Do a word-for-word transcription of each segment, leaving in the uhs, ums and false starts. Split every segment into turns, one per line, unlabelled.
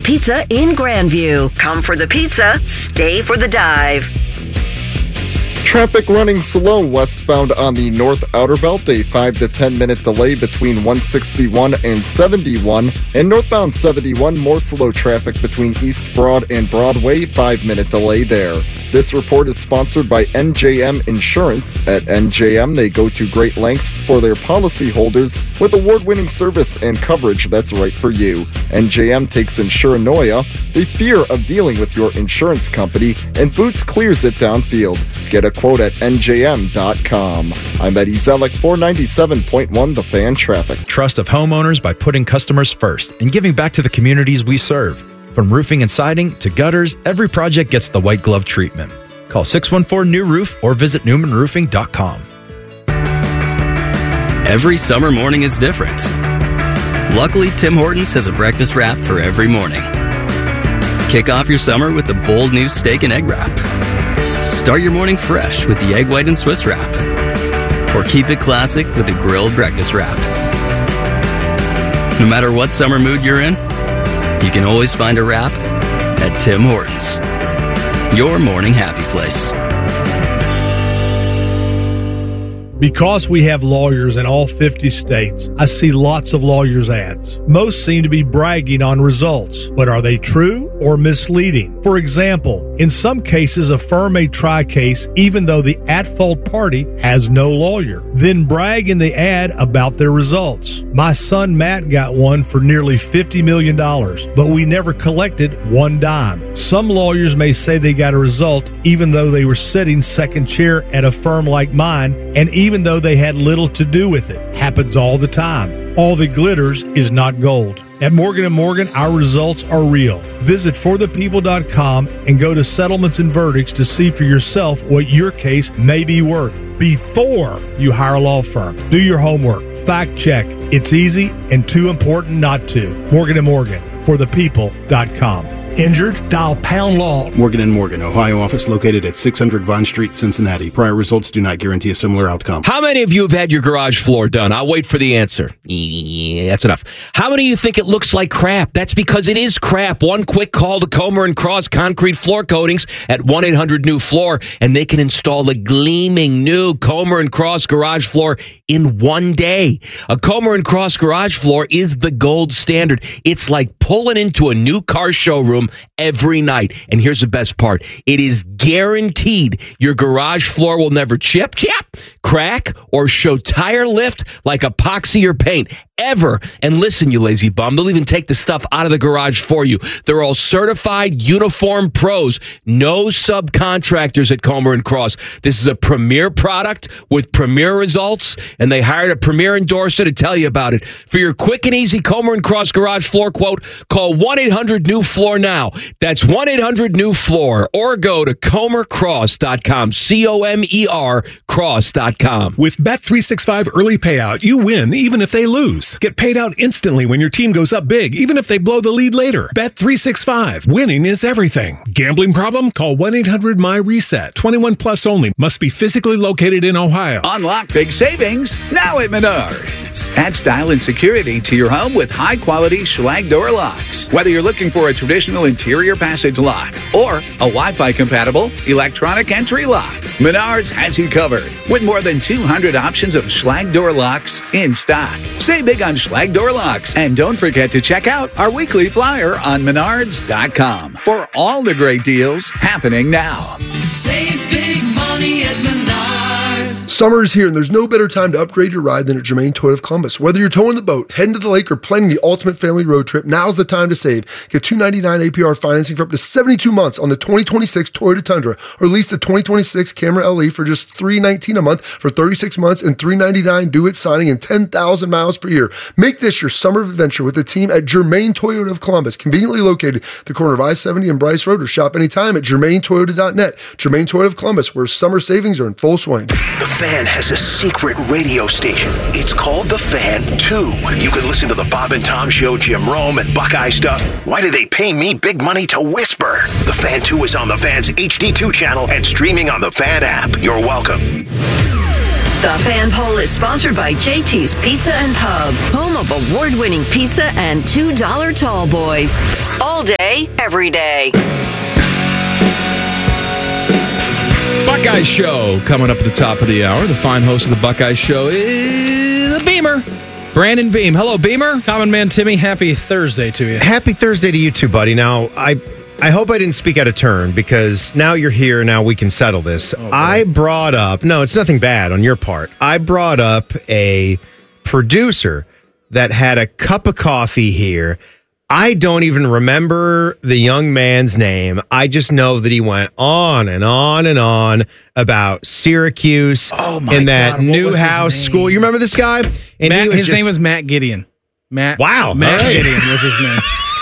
Pizza in Grandview. Come for the pizza, stay for the dive.
Traffic running slow westbound on the North Outer Belt, a five to ten minute delay between one sixty-one and seventy-one, and northbound seventy-one, more slow traffic between East Broad and Broadway, five minute delay there. This report is sponsored by N J M Insurance. At N J M, they go to great lengths for their policyholders with award-winning service and coverage that's right for you. N J M takes insuranoia, the fear of dealing with your insurance company, and Boots clears it downfield. Get a quote at N J M dot com. I'm Eddie Zellick, four ninety-seven point one The Fan Traffic.
Trust of homeowners by putting customers first and giving back to the communities we serve. From roofing and siding to gutters, every project gets the white glove treatment. Call six one four, N E W roof or visit Newman Roofing dot com.
Every summer morning is different. Luckily, Tim Hortons has a breakfast wrap for every morning. Kick off your summer with the bold new steak and egg wrap. Start your morning fresh with the egg white and Swiss wrap. Or keep it classic with the grilled breakfast wrap. No matter what summer mood you're in, you can always find a wrap at Tim Hortons. Your morning happy place.
Because we have lawyers in all fifty states, I see lots of lawyers' ads. Most seem to be bragging on results, but are they true or misleading? For example, in some cases, a firm may try a case even though the at-fault party has no lawyer, then brag in the ad about their results. My son Matt got one for nearly fifty million dollars, but we never collected one dime. Some lawyers may say they got a result even though they were sitting second chair at a firm like mine, and even even though they had little to do with it. Happens all the time. All that glitters is not gold. At Morgan and Morgan, our results are real. Visit for the people dot com and go to settlements and verdicts to see for yourself what your case may be worth before you hire a law firm. Do your homework. Fact check. It's easy and too important not to. Morgan and Morgan, for the people dot com. Injured? Dial pound law.
Morgan and Morgan, Ohio office located at six hundred Vine Street, Cincinnati. Prior results do not guarantee a similar outcome.
How many of you have had your garage floor done? I'll wait for the answer. Yeah, that's enough. How many of you think it looks like crap? That's because it is crap. One quick call to Comer and Cross Concrete Floor Coatings at one eight hundred new floor, and they can install a gleaming new Comer and Cross garage floor in one day. A Comer and Cross garage floor is the gold standard. It's like pulling into a new car showroom every night. And here's the best part. It is guaranteed your garage floor will never chip, chip, crack, or show tire lift like epoxy or paint. Ever. And listen, you lazy bum, they'll even take the stuff out of the garage for you. They're all certified uniform pros. No subcontractors at Comer and Cross. This is a premier product with premier results, and they hired a premier endorser to tell you about it. For your quick and easy Comer and Cross garage floor quote, call one eight hundred new floor now. That's one eight hundred new floor, or go to comer cross dot com. C O M E R cross dot com.
With Bet three sixty-five early payout, you win even if they lose. Get paid out instantly when your team goes up big, even if they blow the lead later. Bet three sixty-five. Winning is everything. Gambling problem? Call one eight hundred M Y reset. twenty-one plus only. Must be physically located in Ohio.
Unlock big savings now at Menards. Add style and security to your home with high-quality Schlage door locks. Whether you're looking for a traditional interior passage lock or a Wi-Fi compatible electronic entry lock, Menards has you covered with more than two hundred options of Schlage door locks in stock. Save big on Schlage door locks, and don't forget to check out our weekly flyer on menards dot com for all the great deals happening now.
Save big money at Menards.
Summer is here, and there's no better time to upgrade your ride than at Germain Toyota of Columbus. Whether you're towing the boat, heading to the lake, or planning the ultimate family road trip, now's the time to save. Get two ninety-nine A P R financing for up to seventy-two months on the twenty twenty-six Toyota Tundra, or lease the twenty twenty-six Camry L E for just three nineteen a month for thirty-six months and three ninety-nine due at signing and ten thousand miles per year. Make this your summer adventure with the team at Germain Toyota of Columbus, conveniently located at the corner of I seventy and Bryce Road, or shop anytime at germain toyota dot net. Germain Toyota of Columbus, where summer savings are in full swing.
The Fan has a secret radio station. It's called The Fan two. You can listen to the Bob and Tom Show, Jim Rome, and Buckeye stuff. Why do they pay me big money to whisper? The Fan two is on the Fan's H D two channel and streaming on the Fan app. You're welcome.
The Fan Poll is sponsored by J T's Pizza and Pub, home of award-winning pizza and two dollar tall boys. All day, every day.
Buckeye Show coming up at the top of the hour. The fine host of the Buckeye Show is the Beamer, Brandon Beam. Hello, Beamer.
Common Man Timmy, happy Thursday to you.
Happy Thursday to you too, buddy. Now, I I hope I didn't speak out of turn because now you're here, now we can settle this. Oh, I brought up, no, it's nothing bad on your part. I brought up a producer that had a cup of coffee here. I don't even remember the young man's name. I just know that he went on and on and on about Syracuse
oh my
in that
God,
Newhouse school. You remember this guy? And
Matt,
he was
his
just,
name was Matt Gideon. Matt.
Wow.
Matt
right.
Gideon was his name.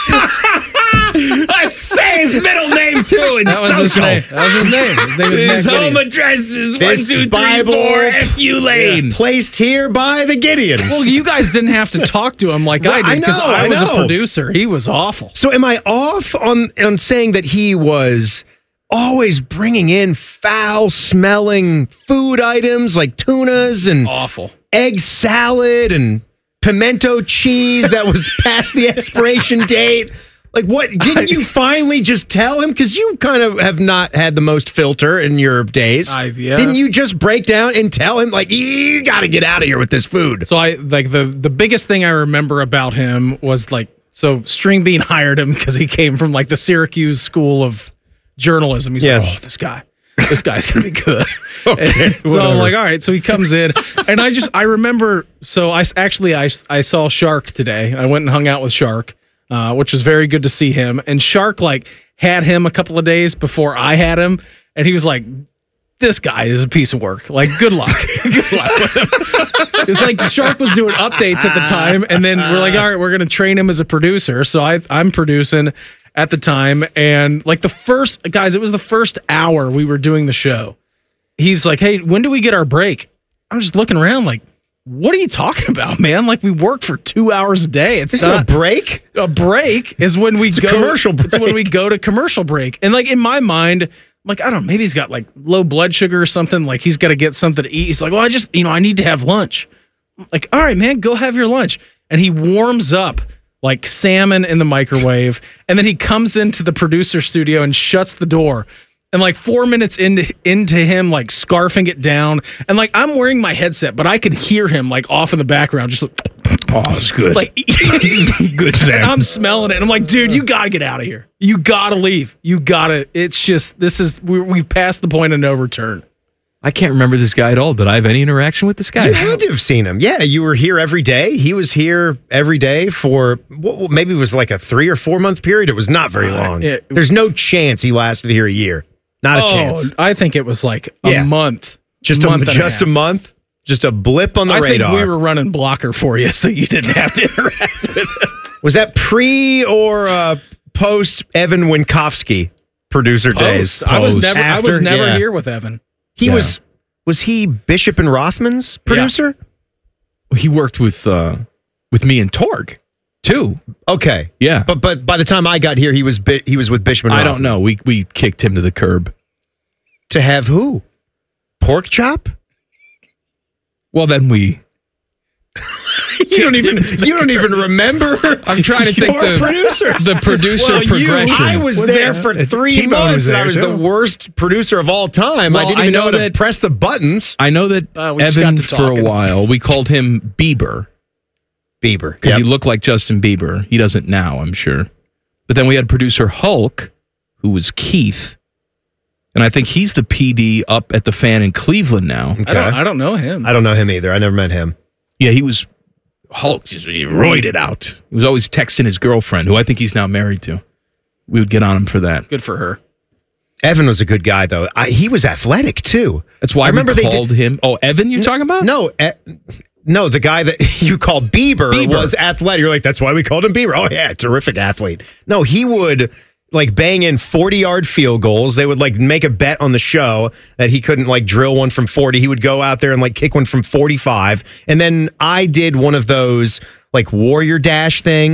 Let's say his middle name too.
That was his name. That was his name. His name was
His
Matt
home
Gideon.
address is one
This
two three
Bible
four F U Lane.
Placed here by the Gideons.
Well, you guys didn't have to talk to him like
Well,
I
I
did because
know,
I,
I
was
know.
a producer. He was awful.
So am I off on on saying that he was always bringing in foul-smelling food items like tunas and
Awful.
egg salad and pimento cheese that was past the expiration date? Like, what? Didn't you finally just tell him? Because you kind of have not had the most filter in your days.
I've- yeah.
Didn't you just break down and tell him, like, you got to get out of here with this food?
So I like the the biggest thing I remember about him was like so String Bean hired him because he came from like the Syracuse School of Journalism. He's
Yeah.
like, oh, this guy, this guy's gonna be good.
Okay,
so I'm like, all right. So he comes in, and I just I remember. So I s- actually I s- I saw Shark today. I went and hung out with Shark. Uh, which was very good to see him. And Shark like had him a couple of days before I had him, and he was like, "This guy is a piece of work. Like, good luck, good luck with him." It's like Shark was doing updates at the time, and then we're like, "All right, we're gonna train him as a producer." So I, I'm producing at the time, and like the first guys, it was the first hour we were doing the show. He's like, "Hey, when do we get our break?" I'm just looking around like, what are you talking about, man? Like, we work for two hours a day. It's
Isn't
not
a break.
A break is when we
It's a
go
commercial break.
It's when we go to commercial break. And like in my mind, like, I don't know, maybe he's got like low blood sugar or something. Like he's got to get something to eat. He's like, well, I just, you know, I need to have lunch. I'm like, all right, man, go have your lunch. And he warms up like salmon in the microwave. And then he comes into the producer studio and shuts the door. And like four minutes into into him like scarfing it down, and like I'm wearing my headset, but I could hear him like off in the background, just like,
Oh, it's good.
like
Good, Sam.
and I'm smelling it. And I'm like, dude, you gotta get out of here. You gotta leave. You gotta. It's just this is we we passed the point of no return.
I can't remember this guy at all. Did I have any interaction with this guy?
You had to have seen him. Yeah, you were here every day. He was here every day for what, what- maybe it was like a three or four month period. It was not very long.
it-
There's no chance he lasted here a year. Not a
Oh,
chance.
I think it was like a
Yeah.
month.
Just a,
month and
just a
half.
month. Just a blip on the
I
radar.
think we were running blocker for you, so you didn't have to interact with him.
Was that pre or uh, post Evan Winkowski producer days?
I was never. I was
After-
never
yeah.
here with Evan.
He
Yeah.
was. Was he Bishop and Rothman's producer?
He worked with uh, with me and Torg too.
Okay.
Yeah,
But but by the time I got here, he was bi- he was with Bishop and
I
Rothman.
don't know. We we kicked him to the curb.
To have who? Pork chop?
Well, then we.
You don't even you don't even remember.
I'm trying to think
your
the
producers.
the producer
Well, you-
progression.
I was,
Was
there
it-
for three
T-Bone
months.
was
and I
there,
was
too.
the worst producer of all time. I
Well,
didn't
I
even know,
know
how to
that-
press the buttons.
I know that
Uh, we just
Evan
got to
for a
talking.
while we called him Bieber
Bieber.
because
Yep.
he looked like Justin Bieber. He doesn't now, I'm sure. But then we had producer Hulk, who was Keith, and I think he's the P D up at the Fan in Cleveland now.
I don't. I don't know him.
I don't know him either. I never met him.
Yeah, he was Hulk. Just he roided out. He was always texting his girlfriend, who I think he's now married to. We would get on him for that.
Good for her.
Evan was a good guy, though. I, he was athletic too.
That's why
I remember
we
they
called
did,
him. Oh, Evan, you're talking about?
No, e- no, the guy that you call Bieber,
Bieber.
was athletic. You're like, that's why we called him Bieber. Oh yeah, terrific athlete. No, he would like bang in forty yard field goals. They would like make a bet on the show that he couldn't like drill one from forty. He would go out there and like kick one from forty-five. And then I did one of those like warrior dash things.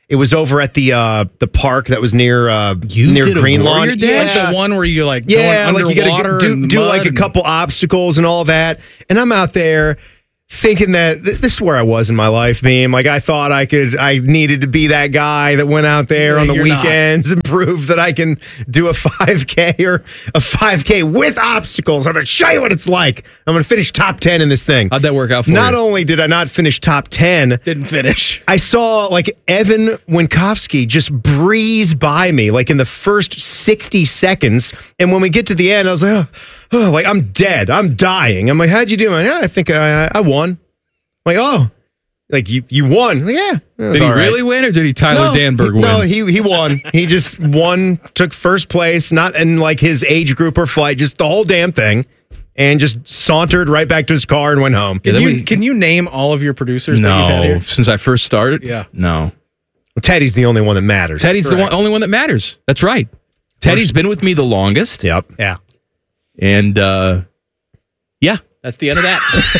It was over at the uh, the park that was near uh,
You
near
did a
Green Lawn.
Warrior Dance?
Like the one where you like
Yeah,
going
like you
underwater
got to do,
and
do
mud
like a
and-
couple obstacles and all that. And I'm out there thinking that th- this is where I was in my life, Beam. Like I thought I could, I needed to be that guy that went out there
Yeah,
on the
you're not.
weekends and proved that I can do a five K or a five K with obstacles. I'm going to show you what it's like. I'm going to finish top ten in this thing.
How'd that work out for
Not
you?
only did I not finish top ten,
Didn't finish.
I saw like Evan Winkowski just breeze by me like in the first sixty seconds. And when we get to the end, I was like, oh, oh like I'm dead. I'm dying. I'm like, how'd you do? I'm like, yeah, I think I, I won. I'm like, oh, like you, you won. I'm like, yeah.
Did he really win or did he Tyler
no,
Danberg win?
No, he he won. He just won, took first place, not in like his age group or flight, just the whole damn thing. And just sauntered right back to his car and went home.
Can you, can you name all of your producers that you've had
No,
here?
since I first started?
Yeah.
No.
Teddy's the only one that matters.
Teddy's the one, only one that matters. That's right. Teddy's been with me the longest.
Yep. Yeah.
And uh, yeah, that's the end of that.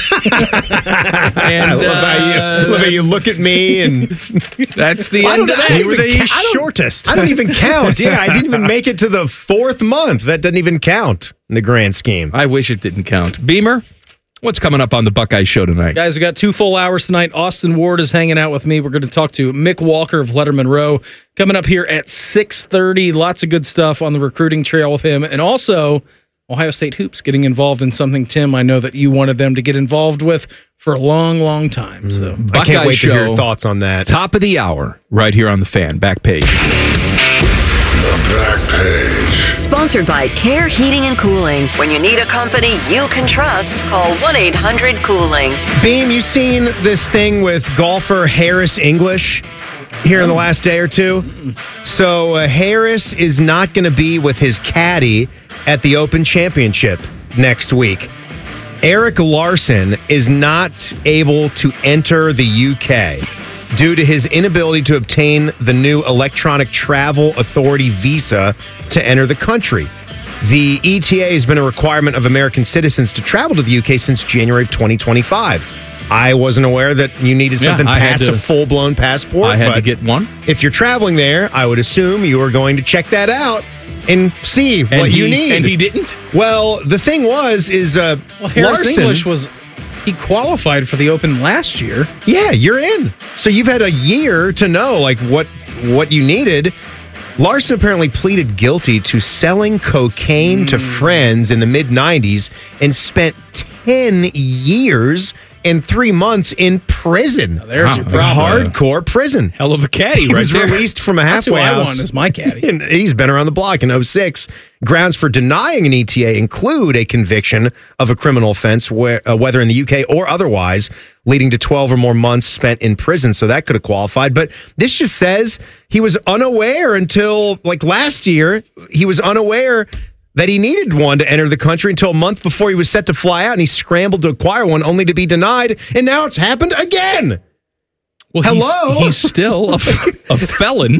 and
I love, how
uh,
you, love how you look at me and
that's the
I
end
don't,
of
I
that.
don't
You were
even
the
ca- I don't-
shortest.
I don't even count. Yeah, I didn't even make it to the fourth month. That doesn't even count in the grand scheme.
I wish it didn't count. Beamer, what's coming up on the Buckeye Show tonight?
Guys, we got two full hours tonight. Austin Ward is hanging out with me. We're going to talk to Mick Walker of Letterman Row coming up here at six thirty. Lots of good stuff on the recruiting trail with him. And also, Ohio State Hoops getting involved in something, Tim, I know that you wanted them to get involved with for a long, long time. So
I can't
Buckeye
wait to hear
Show,
your thoughts on that.
Top of the hour, right here on the Fan, back page.
The back page.
Sponsored by Care Heating and Cooling. When you need a company you can trust, call one eight hundred cooling.
Beam, you seen this thing with golfer Harris English here in the last day or two? So uh, Harris is not going to be with his caddy at the Open Championship next week. Eric Larson is not able to enter the U K due to his inability to obtain the new Electronic Travel Authority visa to enter the country. The E T A has been a requirement of American citizens to travel to the U K since January of twenty twenty-five. I wasn't aware that you needed
Yeah,
something
I had
past
to-
a full-blown passport.
I had to
but
get one.
If you're traveling there, I would assume you are going to check that out and see
And
what you
he-
need.
and he didn't?
Well, the thing was, is uh,
Well, Harris
Larson,
English was, he qualified for the Open last year.
yeah, you're in. So you've had a year to know like what what you needed. Larson apparently pleaded guilty to selling cocaine to friends in the mid nineties and spent ten years and three months in prison.
there's your
Like
problem.
hardcore prison.
Hell of a caddy,
He
right
was
there.
released from a
That's who
halfway
I
house.
want as my caddy.
And he's been around the block in oh six. Grounds for denying an E T A include a conviction of a criminal offense, where, uh, whether in the U K or otherwise, leading to twelve or more months spent in prison. So that could have qualified. But this just says he was unaware until like last year. He was unaware that he needed one to enter the country until a month before he was set to fly out, and he scrambled to acquire one only to be denied. And now it's happened again.
Well,
hello.
He's, he's still a, f- a felon.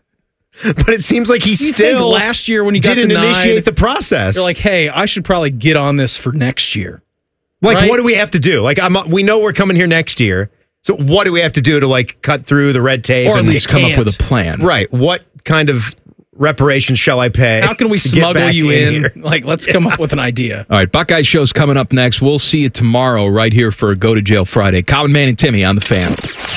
But it seems like he
You think
still
last year when he got
didn't
denied,
initiate the process.
They're like, hey, I should probably get on this for next year.
Like,
right?
what do we have to do? Like, I'm, we know we're coming here next year. So, what do we have to do to like cut through the red tape,
Or at
and
least come up with a plan.
Right? What kind of reparations shall I pay?
How can we
to get
smuggle
back
you in?
here?
Like, let's come up with an idea.
All right, Buckeye Show's coming up next. We'll see you tomorrow right here for Go to Jail Friday. Colin Man and Timmy on the Fan.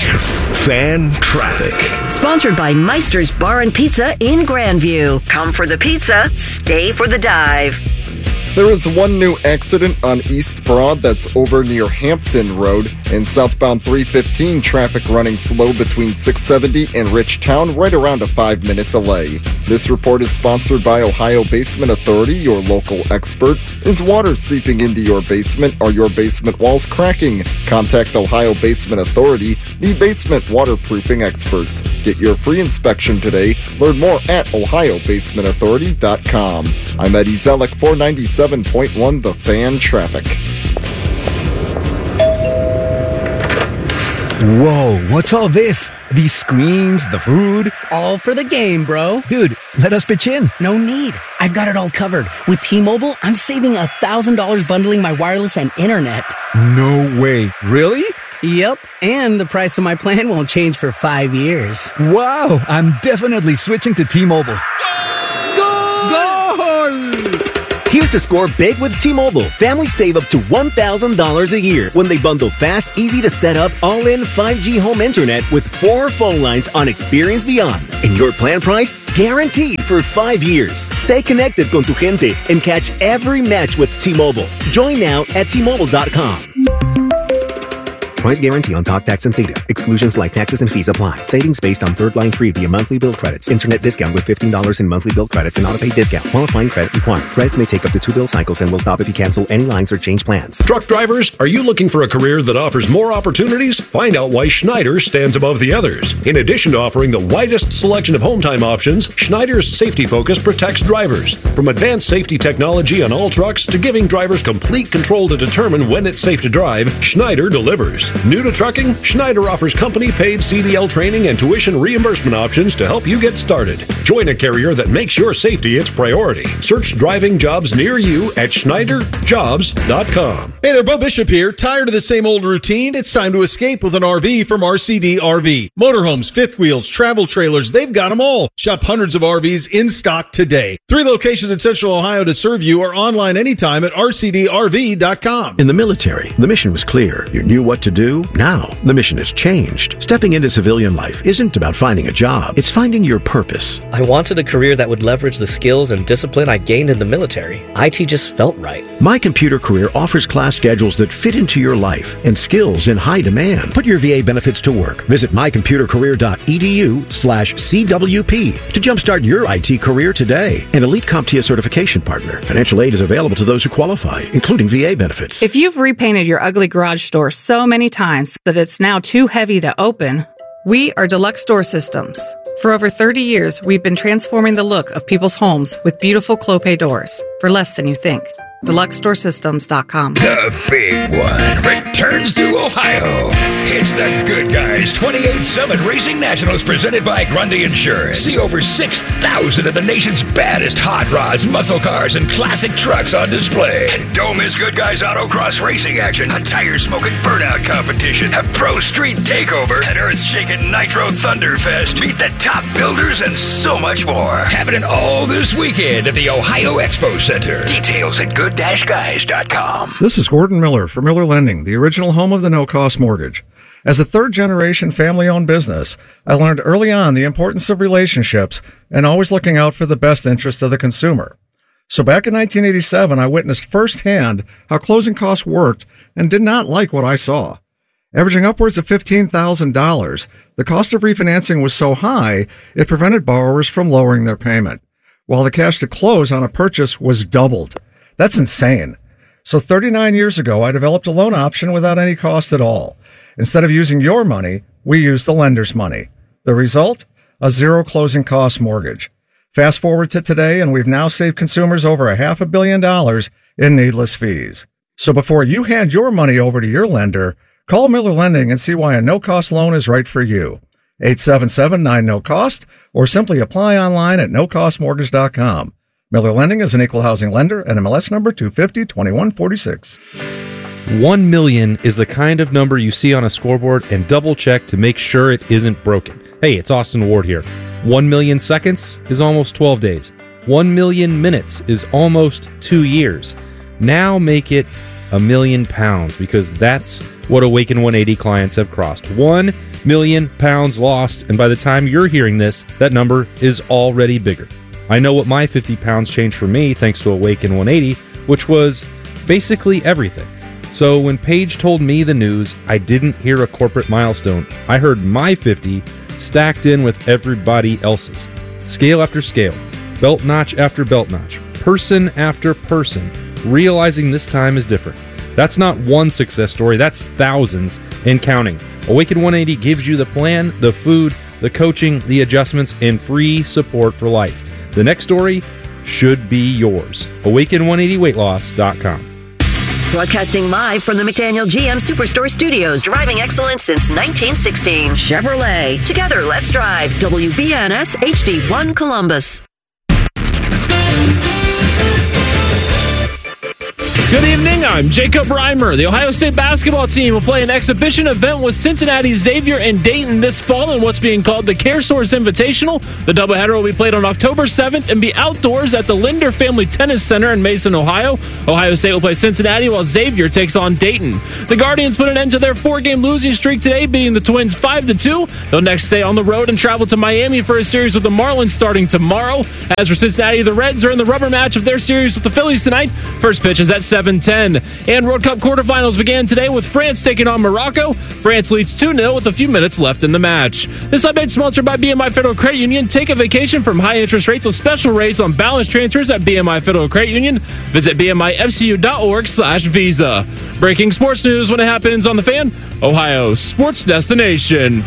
Fan traffic.
Sponsored by Meister's Bar and Pizza in Grandview. Come for the pizza, stay for the dive.
There is one new accident on East Broad that's over near Hampton Road, and southbound three fifteen traffic running slow between six seventy and Richtown, right around a five-minute delay. This report is sponsored by Ohio Basement Authority, your local expert. Is water seeping into your basement? Are your basement walls cracking? Contact Ohio Basement Authority, the basement waterproofing experts. Get your free inspection today. Learn more at ohio basement authority dot com. I'm Eddie Zellick, four ninety-seven point one The Fan Traffic.
Whoa, what's all this? These screens, the food?
All for the game, bro.
Dude, let us pitch in.
No need. I've got it all covered. With T-Mobile, I'm saving one thousand dollars bundling my wireless and internet.
No way. Really?
Yep, and the price of my plan won't change for five years.
Wow, I'm definitely switching to T-Mobile.
Goal!
Here's to score big with T-Mobile. Families save up to one thousand dollars a year when they bundle fast, easy to set up, all-in five G home internet with four phone lines on Experience Beyond. And your plan price? Guaranteed for five years. Stay connected con tu gente and catch every match with T-Mobile. Join now at T Mobile dot com. Price guarantee on talk, tax, and data. Exclusions like taxes and fees apply. Savings based on third line free via monthly bill credits. Internet discount with fifteen dollars in monthly bill credits and auto-pay discount. Qualifying credit required. Credits may take up to two bill cycles and will stop if you cancel any lines or change plans.
Truck drivers, are you looking for a career that offers more opportunities? Find out why Schneider stands above the others. In addition to offering the widest selection of home time options, Schneider's safety focus protects drivers. From advanced safety technology on all trucks to giving drivers complete control to determine when it's safe to drive, Schneider delivers. New to trucking? Schneider offers company-paid C D L training and tuition reimbursement options to help you get started. Join a carrier that makes your safety its priority. Search driving jobs near you at Schneider Jobs dot com.
Hey there, Bo Bishop here. Tired of the same old routine? It's time to escape with an R V from R C D R V. Motorhomes, fifth wheels, travel trailers, they've got them all. Shop hundreds of R Vs in stock today. Three locations in Central Ohio to serve you, or online anytime at R C D R V dot com.
In the military, the mission was clear. You knew what to do. Now, the mission has changed. Stepping into civilian life isn't about finding a job. It's finding your purpose.
I wanted a career that would leverage the skills and discipline I gained in the military. I T just felt right.
My Computer Career offers class schedules that fit into your life and skills in high demand. Put your V A benefits to work. Visit my computer career dot e d u slash C W P to jumpstart your I T career today. An Elite CompTIA certification partner. Financial aid is available to those who qualify, including V A benefits.
If you've repainted your ugly garage door so many times that it's now too heavy to open, we are Deluxe Door Systems. For over thirty years, we've been transforming the look of people's homes with beautiful Clopay doors for less than you think. Deluxe Door Systems dot com.
The big one returns to Ohio. It's the Good Guys twenty-eighth Summit Racing Nationals presented by Grundy Insurance. See over six thousand of the nation's baddest hot rods, muscle cars, and classic trucks on display. And don't miss Good Guys Autocross racing action, a tire-smoking burnout competition, a pro street takeover, an earth-shaking Nitro Thunderfest. Meet the top builders and so much more. Happening all this weekend at the Ohio Expo Center. Details at good guys dot com.
This is Gordon Miller for Miller Lending, the original home of the no-cost mortgage. As a third-generation family-owned business, I learned early on the importance of relationships and always looking out for the best interest of the consumer. So back in nineteen eighty-seven, I witnessed firsthand how closing costs worked and did not like what I saw. Averaging upwards of fifteen thousand dollars, the cost of refinancing was so high, it prevented borrowers from lowering their payment, while the cash to close on a purchase was doubled. That's insane. So thirty-nine years ago, I developed a loan option without any cost at all. Instead of using your money, we use the lender's money. The result? A zero closing cost mortgage. Fast forward to today, and we've now saved consumers over a half a billion dollars in needless fees. So before you hand your money over to your lender, call Miller Lending and see why a no-cost loan is right for you. eight seven seven nine no cost, or simply apply online at no cost mortgage dot com. Miller Lending is an equal housing lender and M L S number two five zero two one four six.
One million is the kind of number you see on a scoreboard and double check to make sure it isn't broken. Hey, it's Austin Ward here. One million seconds is almost twelve days. One million minutes is almost two years. Now make it a million pounds, because that's what Awaken one eighty clients have crossed. One million pounds lost, and by the time you're hearing this, that number is already bigger. I know what my fifty pounds changed for me thanks to Awaken one eighty, which was basically everything. So when Paige told me the news, I didn't hear a corporate milestone. I heard my fifty stacked in with everybody else's. Scale after scale, belt notch after belt notch, person after person, realizing this time is different. That's not one success story, that's thousands and counting. Awaken one eighty gives you the plan, the food, the coaching, the adjustments, and free support for life. The next story should be yours. Awaken one eighty weight loss dot com.
Broadcasting live from the McDaniel G M Superstore Studios, driving excellence since nineteen sixteen. Chevrolet. Together, let's drive. W B N S H D one Columbus.
Good evening, I'm Jacob Reimer. The Ohio State basketball team will play an exhibition event with Cincinnati Xavier and Dayton this fall in what's being called the CareSource Invitational. The doubleheader will be played on October seventh and be outdoors at the Linder Family Tennis Center in Mason, Ohio. Ohio State will play Cincinnati while Xavier takes on Dayton. The Guardians put an end to their four-game losing streak today, beating the Twins five to two. They'll next stay on the road and travel to Miami for a series with the Marlins starting tomorrow. As for Cincinnati, the Reds are in the rubber match of their series with the Phillies tonight. First pitch is at seven ten. And World Cup quarterfinals began today with France taking on Morocco. France leads two nil with a few minutes left in the match. This update is sponsored by B M I Federal Credit Union. Take a vacation from high interest rates with special rates on balance transfers at B M I Federal Credit Union. Visit bmifcu.org slash visa. Breaking sports news when it happens on The Fan, Ohio's sports destination.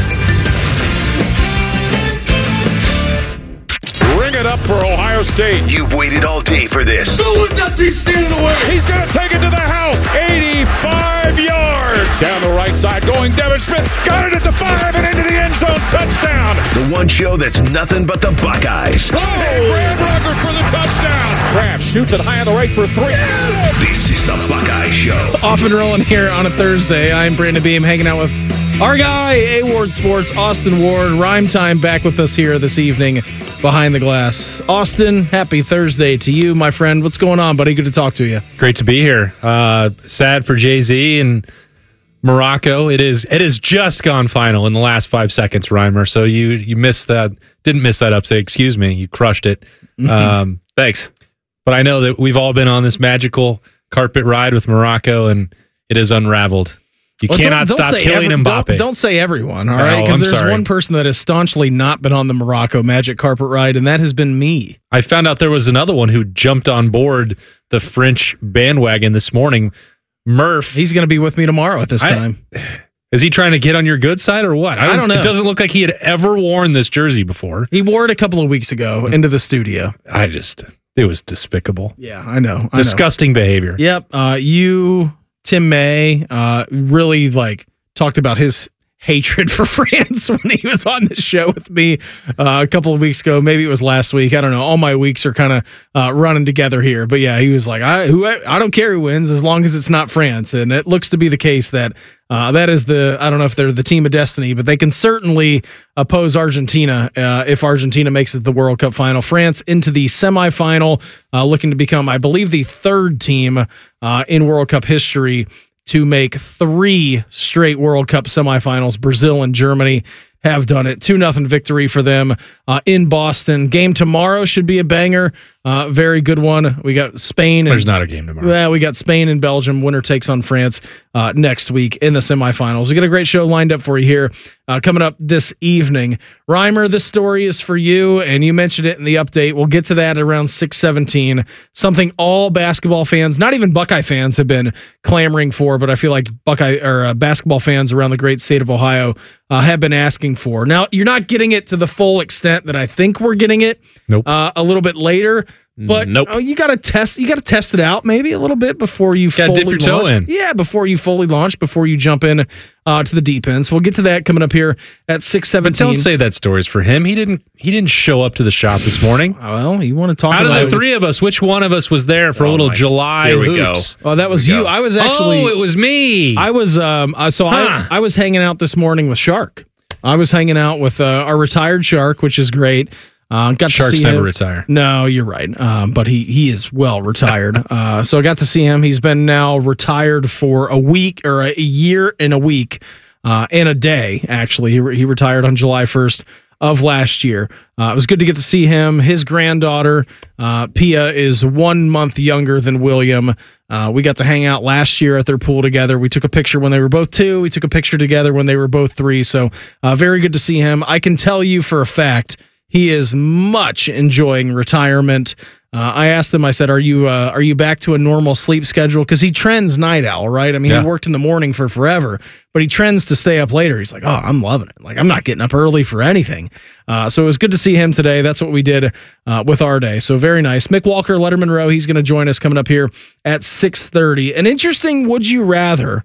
It up for Ohio State.
You've waited all day for this.
Don't let that team stand away. He's going to take it to the house. eighty-five yards. Down the right side going Devin Smith. Got it at the five and into the end zone. Touchdown.
The one show that's nothing but the Buckeyes.
Oh, Brad Rucker for the touchdown. Kraft shoots it high on the right for three.
Yes! This is the Buckeye Show.
Off and rolling here on a Thursday. I'm Brandon Beam hanging out with our guy, A-Ward Sports, Austin Ward. Rhyme Time back with us here this evening behind the glass. Austin, happy Thursday to you, my friend. What's going on, buddy? Good to talk to you.
Great to be here. Uh, sad for Jay-Z and Morocco. It is it has just gone final in the last five seconds, Reimer. So you you missed that, didn't miss that upset, excuse me. You crushed it.
Mm-hmm.
Um, thanks. But I know that we've all been on this magical carpet ride with Morocco, and it has unraveled. You
well,
cannot
don't, don't
stop killing
every,
Mbappe.
Don't, don't say everyone, all right? Because
oh,
there's
sorry.
one person that has staunchly not been on the Morocco magic carpet ride, and that has been me.
I found out there was another one who jumped on board the French bandwagon this morning. Murph.
He's going to be with me tomorrow at this
I,
time.
Is he trying to get on your good side or what? I don't,
I don't know.
It doesn't look like he had ever worn this jersey before.
He wore it a couple of weeks ago into the studio.
I just, it was despicable.
Yeah, I know. I
Disgusting
know.
behavior.
Yep. Uh, you, Tim May, uh, really like talked about his hatred for France when he was on the show with me uh, a couple of weeks ago. Maybe it was last week. I don't know. All my weeks are kind of uh, running together here. But yeah, he was like, I who I don't care who wins as long as it's not France. And it looks to be the case that uh, that is the, I don't know if they're the team of destiny, but they can certainly oppose Argentina uh, if Argentina makes it to the World Cup final. France into the semifinal, uh, looking to become, I believe, the third team uh, in World Cup history to make three straight World Cup semifinals. Brazil and Germany have done it. two nothing victory for them uh, in Boston. Game tomorrow should be a banger. Uh, very good one. We got Spain. And,
There's not a game tomorrow.
Yeah, we got Spain and Belgium. Winner takes on France uh, next week in the semifinals. We got a great show lined up for you here uh, coming up this evening. Reimer, this story is for you, and you mentioned it in the update. We'll get to that around six seventeen. Something all basketball fans, not even Buckeye fans, have been clamoring for, but I feel like Buckeye or uh, basketball fans around the great state of Ohio uh, have been asking for. Now, you're not getting it to the full extent that I think we're getting it.
Nope.
Uh, a little bit later. But
nope.
oh, you got to test. You got to test it out maybe a little bit before you
Gotta
fully
dip your toe
launch.
in.
Yeah, before you fully launch, before you jump in uh, to the deep end. So we'll get to that coming up here at six seventeen.
Don't say that story's for him. He didn't. He didn't show up to the shop this morning.
Well, you want to talk
out
about
of the three of us? Which one of us was there for
Oh
a little
my-
July?
Here we
hoops?
go. Oh, that was you. I was actually.
Oh, it was me.
I was. Um. uh, So
Huh.
I. I was hanging out this morning with Shark. I was hanging out with uh, our retired Shark, which is great. Uh, got
Sharks
to see
never
him.
retire.
No, you're right. Um, but he he is well retired. uh, so I got to see him. He's been now retired for a week or a year and a week uh, and a day. Actually, he re- he retired on July first of last year. Uh, it was good to get to see him. His granddaughter uh, Pia is one month younger than William. Uh, we got to hang out last year at their pool together. We took a picture when they were both two. We took a picture together when they were both three. So uh, very good to see him. I can tell you for a fact he is much enjoying retirement. Uh, I asked him, I said, are you uh, are you back to a normal sleep schedule? Because he trends night owl, right? I mean,
Yeah.
he worked in the morning for forever, but he trends to stay up later. He's like, oh, I'm loving it. Like, I'm not getting up early for anything. Uh, so it was good to see him today. That's what we did uh, with our day. So very nice. Mick Walker, Letterman Row, he's going to join us coming up here at six thirty. An interesting would you rather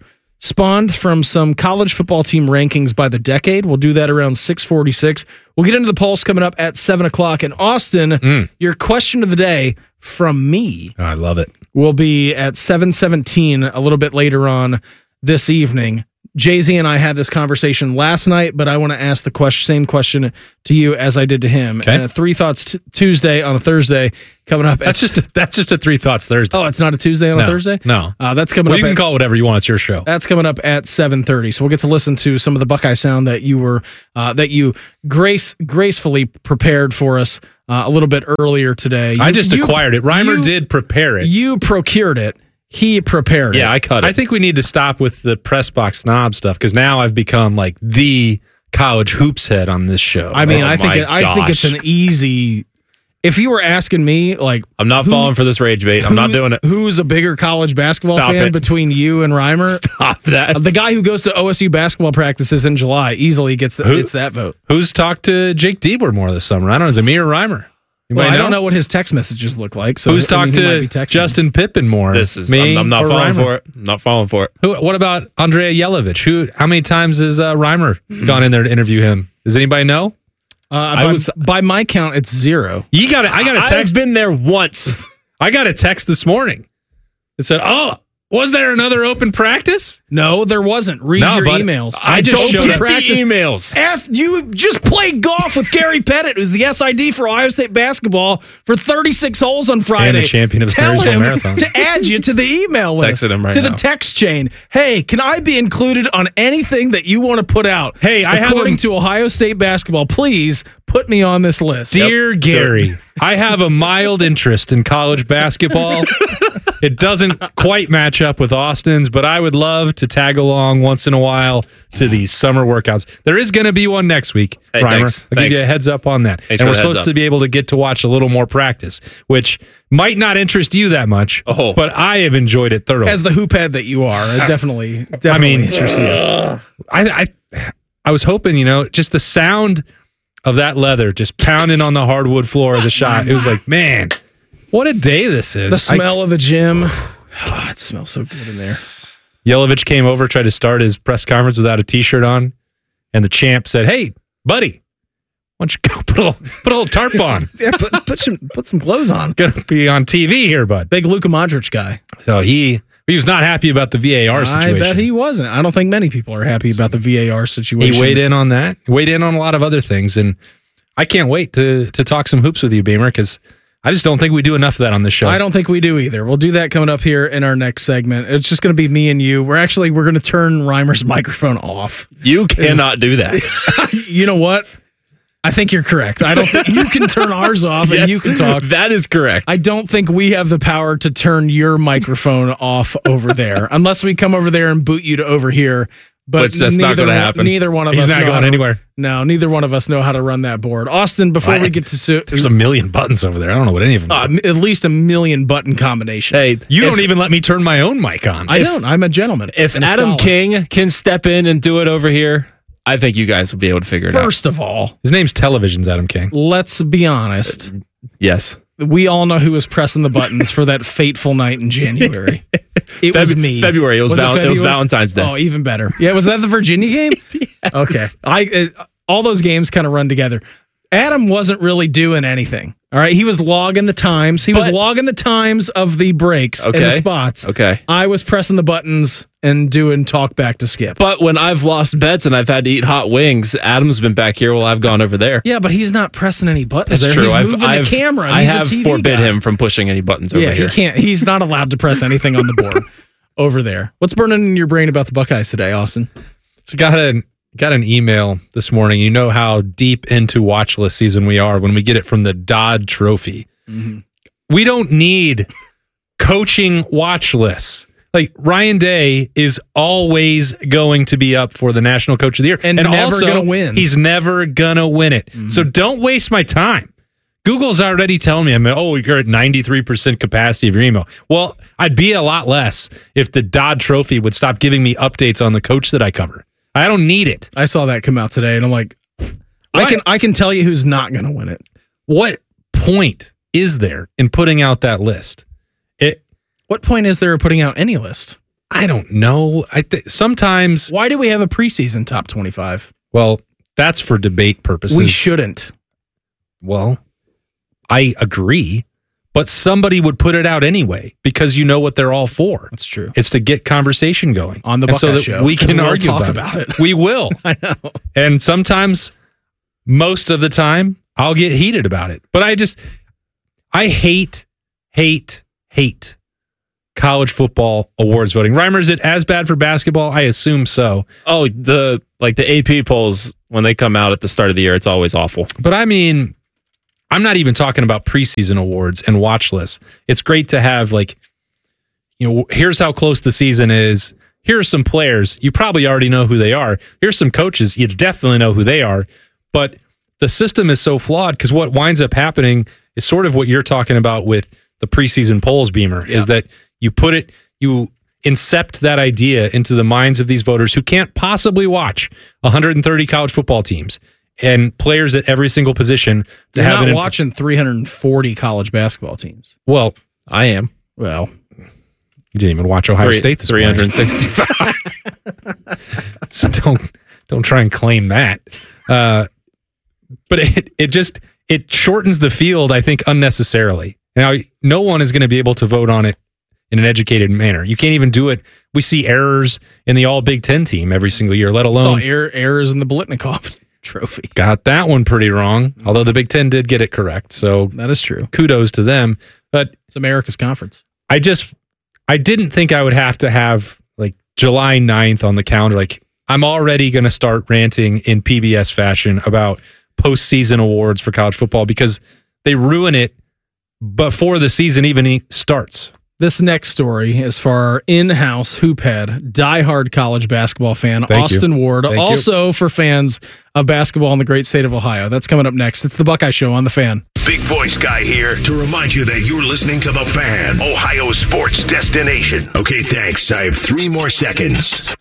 spawned from some college football team rankings by the decade. We'll do that around six forty-six. We'll get into the Pulse coming up at seven o'clock. And Austin, mm. your question of the day from me.
Oh, I love it.
Will be at seven seventeen a little bit later on this evening. Jay-Z and I had this conversation last night, but I want to ask the question, same question to you as I did to him.
Okay.
And a Three Thoughts t- Tuesday on a Thursday coming up.
That's just a, that's just a Three Thoughts Thursday.
Oh, it's not a Tuesday on
no,
a Thursday?
No.
Uh, that's coming
well,
up.
You can
at,
call it whatever you want. It's your show.
That's coming up at seven thirty. So we'll get to listen to some of the Buckeye sound that you were uh, that you grace gracefully prepared for us uh, a little bit earlier today. You,
I just
you,
acquired it. Reimer
you,
did prepare it.
You procured it. He prepared
yeah,
it.
I cut it. I think we need to stop with the press box snob stuff because now I've become like the college hoops head on this show.
I mean,
oh
I think it, I think it's an easy. If you were asking me, like,
I'm not
who,
falling for this rage bait. I'm
who,
not doing it.
Who's a bigger college basketball
Stop
fan
it.
between you and Reimer?
Stop that.
Uh, the guy who goes to O S U basketball practices in July easily gets the,
Who,
gets that vote.
Who's talked to Jake Diebler more this summer? I don't know. Is it me or Reimer?
Well, I don't know what his text messages look like. So
who's
I mean,
talked to Justin Pippen more?
This is.
Me
I'm, I'm not falling
Reimer?
for it. I'm not falling for it.
Who, what about Andrea Yelovich? Who? How many times has uh, Reimer gone in there to interview him? Does anybody know?
Uh, I by, was by my count, it's zero.
You got I got a text.
I've been there once.
I got a text this morning. It said, "Oh, was there another open practice?"
No, there wasn't. Read
no,
your
but
emails.
I, I just
don't
showed
get
up.
the emails.
Ask, you just played golf with Gary Pettit, who's the S I D for Ohio State basketball for thirty-six holes on Friday.
And the champion of the
Tell
Perrysville
him
Marathon.
to add you to the email list.
Texted him right
to
now.
the text chain. Hey, can I be included on anything that you want to put out?
Hey, I have
according
a,
to Ohio State basketball, please put me on this list.
Dear
Yep.
Gary, I have a mild interest in college basketball. It doesn't quite match up with Austin's, but I would love to tag along once in a while to these summer workouts. There is going to be one next week,
hey,
Reimer.
thanks,
I'll
thanks.
give you a heads up on that.
Thanks
and we're
for the
supposed
heads
to
up.
be able to get to watch a little more practice, which might not interest you that much,
oh.
but I have enjoyed it thoroughly.
As the hoop head that you are, it definitely, definitely
I mean,
interests you.
I, I, I was hoping, you know, just the sound of that leather just pounding on the hardwood floor of the shot. It was like, man, what a day this is.
The smell I, of the gym. Oh, it smells so good in there.
Yelovich came over, tried to start his press conference without a T-shirt on, and the champ said, "Hey, buddy, why don't you go put a little, put a little tarp on?
yeah, put, put some put some clothes on.
Gonna be on T V here, bud."
Big Luka Modric guy.
So he he was not happy about the V A R situation.
I bet he wasn't. I don't think many people are happy about the V A R situation.
He weighed in on that. He weighed in on a lot of other things, and I can't wait to to talk some hoops with you, Beamer, because I just don't think we do enough of that on this show.
I don't think we do either. We'll do that coming up here in our next segment. It's just going to be me and you. We're actually we're going to turn Reimer's microphone off.
You cannot do that.
You know what? I think you're correct. I don't think you can turn ours off and
Yes,
you can talk.
That is correct.
I don't think we have the power to turn your microphone off over there unless we come over there and boot you to over here. But
Which that's not going to happen.
Neither one of
He's
us
not
know
going
how to-
anywhere.
No, neither one of us know how to run that board. Austin, before
What?
we get to su-
There's a million buttons over there. I don't know what any of them
uh,
are.
at least a million button combinations.
Hey,
You
if-
don't even let me turn my own mic on.
I don't. I'm a gentleman.
If
and a
Adam
scholar.
King can step in and do it over here, I think you guys will be able to figure it out.
First of all,
His name's Television's Adam King.
let's be honest.
Yes.
We all know who was pressing the buttons for that fateful night in January. It was
Febu-
me.
February. It was, val- it was
February?
Valentine's Day.
Oh, even better. Yeah, was that the Virginia game?
Yes.
Okay. I uh, all those games kind of run together. Adam wasn't really doing anything. All right, he was logging the times. He was
But-
logging the times of the breaks and
Okay.
the spots.
Okay.
I was pressing the buttons and doing talk back to Skip.
But when I've lost bets and I've had to eat hot wings, Adam's been back here while I've gone over there.
Yeah, but he's not pressing any buttons.
That's
there.
true.
He's
I've,
moving
I've,
the camera.
I
He's
have
a T V
forbid
guy.
him from pushing any buttons over
Yeah,
here.
he can't. He's not allowed to press anything on the board over there. What's burning in your brain about the Buckeyes today, Austin?
So got an got an email this morning. You know how deep into watch list season we are when we get it from the Dodd Trophy.
Mm-hmm.
We don't need coaching watch lists. Like Ryan Day is always going to be up for the National Coach of the Year,
And never
also,
gonna win.
He's never gonna win it.
Mm-hmm.
So don't waste my time. Google's already telling me, I'm oh, you're at ninety-three percent capacity of your email. Well, I'd be a lot less if the Dodd Trophy would stop giving me updates on the coach that I cover. I don't need it.
I saw that come out today, and I'm like, I can I can tell you who's not going to win it.
What point is there in putting out that list? It.
What point is there of putting out any list?
I don't know. I th- sometimes.
Why do we have a preseason top twenty-five?
Well, that's for debate purposes.
We shouldn't.
Well, I agree, but somebody would put it out anyway because you know what they're all for.
That's true.
It's to get conversation going
on the
and
Buckeye
so that
show.
we can
we'll
argue
talk
about,
about
it.
it.
We will.
I know.
And sometimes, most of the time, I'll get heated about it. But I just, I hate, hate, hate college football awards voting. Reimer, is it as bad for basketball? I assume so.
Oh, the like the A P polls when they come out at the start of the year, it's always awful.
But I mean, I'm not even talking about preseason awards and watch lists. It's great to have like, you know, here's how close the season is. Here's some players. You probably already know who they are. Here's some coaches. You definitely know who they are. But the system is so flawed because what winds up happening is sort of what you're talking about with the preseason polls, Beamer, yeah. is that you put it, you incept that idea into the minds of these voters who can't possibly watch one hundred thirty college football teams and players at every single position to
You're
have
not
an inf-
watching three hundred forty college basketball teams.
Well,
I am.
Well,
you didn't even watch Ohio
Three,
State this
three hundred sixty-five.
So don't don't try and claim that. Uh, but it it just it shortens the field, I think, unnecessarily. Now, no one is going to be able to vote on it in an educated manner. You can't even do it. We see errors in the All Big Ten team every single year, let alone
saw error, errors in the Blitnikoff Trophy.
Got that one pretty wrong, although the Big Ten did get it correct. So
that is true.
Kudos to them. But
it's America's conference.
I just, I didn't think I would have to have like July ninth on the calendar. Like I'm already going to start ranting in P B S fashion about postseason awards for college football because they ruin it before the season even starts.
This next story is for our in-house hoop head, diehard college basketball fan,
Thank
Austin
you.
Ward.
Thank
also you. For fans of basketball in the great state of Ohio. That's coming up next. It's the Buckeye Show on The Fan.
Big voice guy here to remind you that you're listening to The Fan, Ohio sports destination. Okay, thanks. I have three more seconds.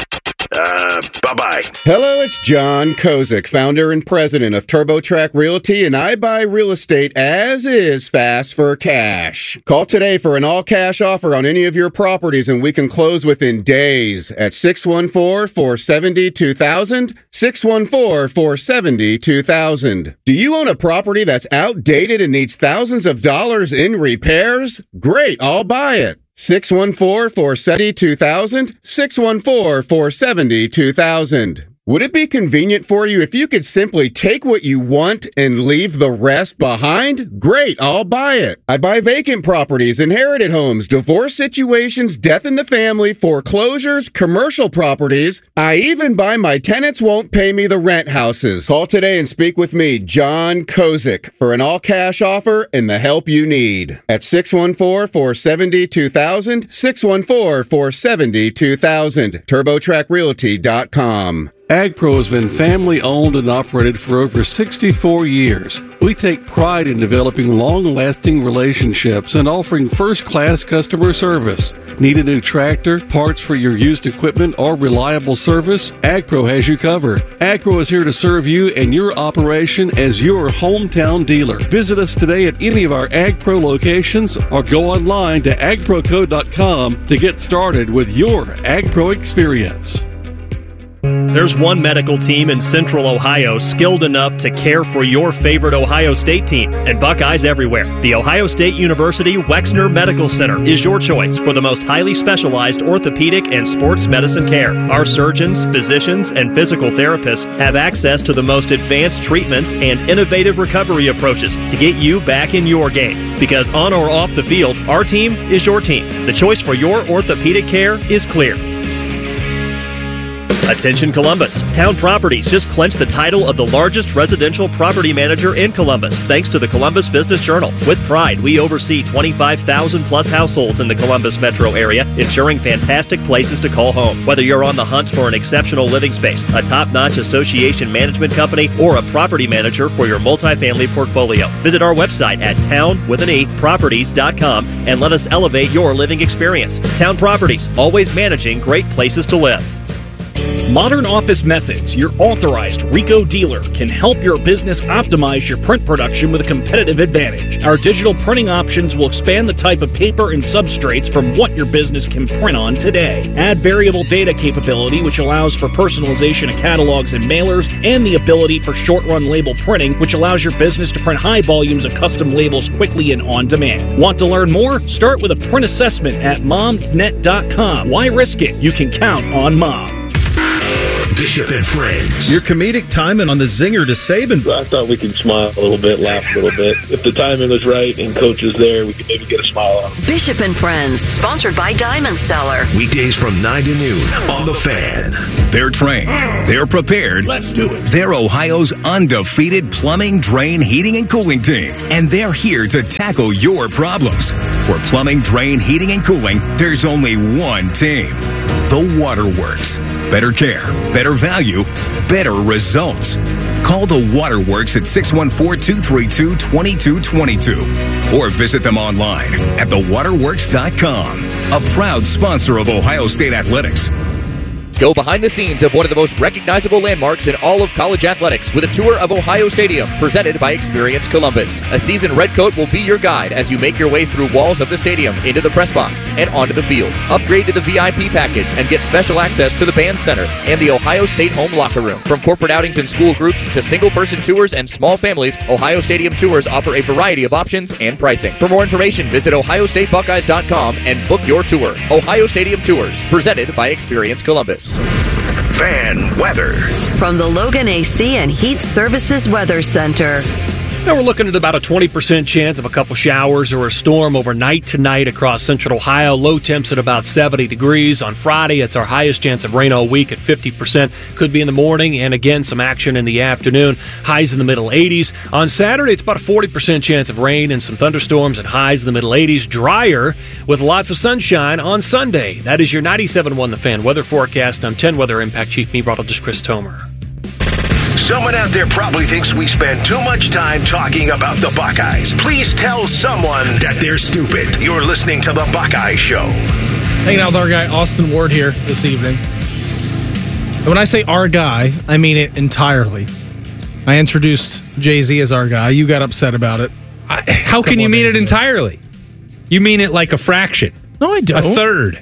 Uh, bye-bye.
Hello, it's John Kozik, founder and president of TurboTrack Realty, and I buy real estate as is fast for cash. Call today for an all-cash offer on any of your properties, and we can close within days at six one four, four seven zero, two thousand, six one four, four seven zero, two thousand. Do you own a property that's outdated and needs thousands of dollars in repairs? Great, I'll buy it. six one four, four seven zero, two thousand, six one four, four seven zero, two thousand. Would it be convenient for you if you could simply take what you want and leave the rest behind? Great, I'll buy it. I buy vacant properties, inherited homes, divorce situations, death in the family, foreclosures, commercial properties. I even buy my tenants won't pay me the rent houses. Call today and speak with me, John Kozik, for an all-cash offer and the help you need. At six one four, four seven zero, two thousand, six one four, four seven zero, two thousand, turbo track realty dot com.
AgPro has been family-owned and operated for over sixty-four years. We take pride in developing long-lasting relationships and offering first-class customer service. Need a new tractor, parts for your used equipment, or reliable service? AgPro has you covered. AgPro is here to serve you and your operation as your hometown dealer. Visit us today at any of our AgPro locations or go online to ag pro co dot com to get started with your AgPro experience.
There's one medical team in Central Ohio skilled enough to care for your favorite Ohio State team, and Buckeyes everywhere. The Ohio State University Wexner Medical Center is your choice for the most highly specialized orthopedic and sports medicine care. Our surgeons, physicians, and physical therapists have access to the most advanced treatments and innovative recovery approaches to get you back in your game. Because on or off the field, our team is your team. The choice for your orthopedic care is clear. Attention Columbus. Town Properties just clinched the title of the largest residential property manager in Columbus, thanks to the Columbus Business Journal. With pride, we oversee twenty-five thousand plus households in the Columbus metro area, ensuring fantastic places to call home. Whether you're on the hunt for an exceptional living space, a top-notch association management company, or a property manager for your multifamily portfolio, visit our website at town with an e properties dot com and let us elevate your living experience. Town Properties, always managing great places to live.
Modern Office Methods, your authorized Ricoh dealer, can help your business optimize your print production with a competitive advantage. Our digital printing options will expand the type of paper and substrates from what your business can print on today. Add variable data capability, which allows for personalization of catalogs and mailers, and the ability for short-run label printing, which allows your business to print high volumes of custom labels quickly and on demand. Want to learn more? Start with a print assessment at mom net dot com. Why risk it? You can count on Mom.
Bishop and Friends.
Your comedic timing on the zinger to Saban.
I thought we could smile a little bit, laugh a little bit. If the timing was right and coach is there, we could maybe get a smile out.
Bishop and Friends, sponsored by Diamond Seller.
Weekdays from nine to noon on The Fan.
They're trained. They're prepared.
Let's do it.
They're Ohio's undefeated plumbing, drain, heating, and cooling team. And they're here to tackle your problems. For plumbing, drain, heating, and cooling, there's only one team. The Waterworks. Better care, better value, better results. Call the Waterworks at six one four, two three two, two two two two or visit them online at the waterworks dot com. A proud sponsor of Ohio State Athletics.
Go behind the scenes of one of the most recognizable landmarks in all of college athletics with a tour of Ohio Stadium presented by Experience Columbus. A seasoned redcoat will be your guide as you make your way through walls of the stadium, into the press box, and onto the field. Upgrade to the V I P package and get special access to the band center and the Ohio State home locker room. From corporate outings and school groups to single-person tours and small families, Ohio Stadium tours offer a variety of options and pricing. For more information, visit ohio state buckeyes dot com and book your tour. Ohio Stadium Tours, presented by Experience Columbus.
Fan weather.
From the Logan A C and Heat Services Weather Center.
Now we're looking at about a twenty percent chance of a couple showers or a storm overnight tonight across central Ohio. Low temps at about seventy degrees. On Friday, it's our highest chance of rain all week at fifty percent. Could be in the morning, and again, some action in the afternoon. Highs in the middle eighties. On Saturday, it's about a forty percent chance of rain and some thunderstorms and highs in the middle eighties. Drier with lots of sunshine on Sunday. That is your ninety-seven point one The Fan weather forecast. I'm ten Weather Impact Chief Meteorologist Chris Tomer.
Someone out there probably thinks we spend too much time talking about the Buckeyes. Please tell someone that they're stupid. You're listening to The Buckeye Show.
Hanging out with our guy, Austin Ward, here this evening. And when I say our guy, I mean it entirely. I introduced Jay-Z as our guy. You got upset about it.
I, how can you mean it entirely? You mean it like a fraction.
No, I don't.
A third.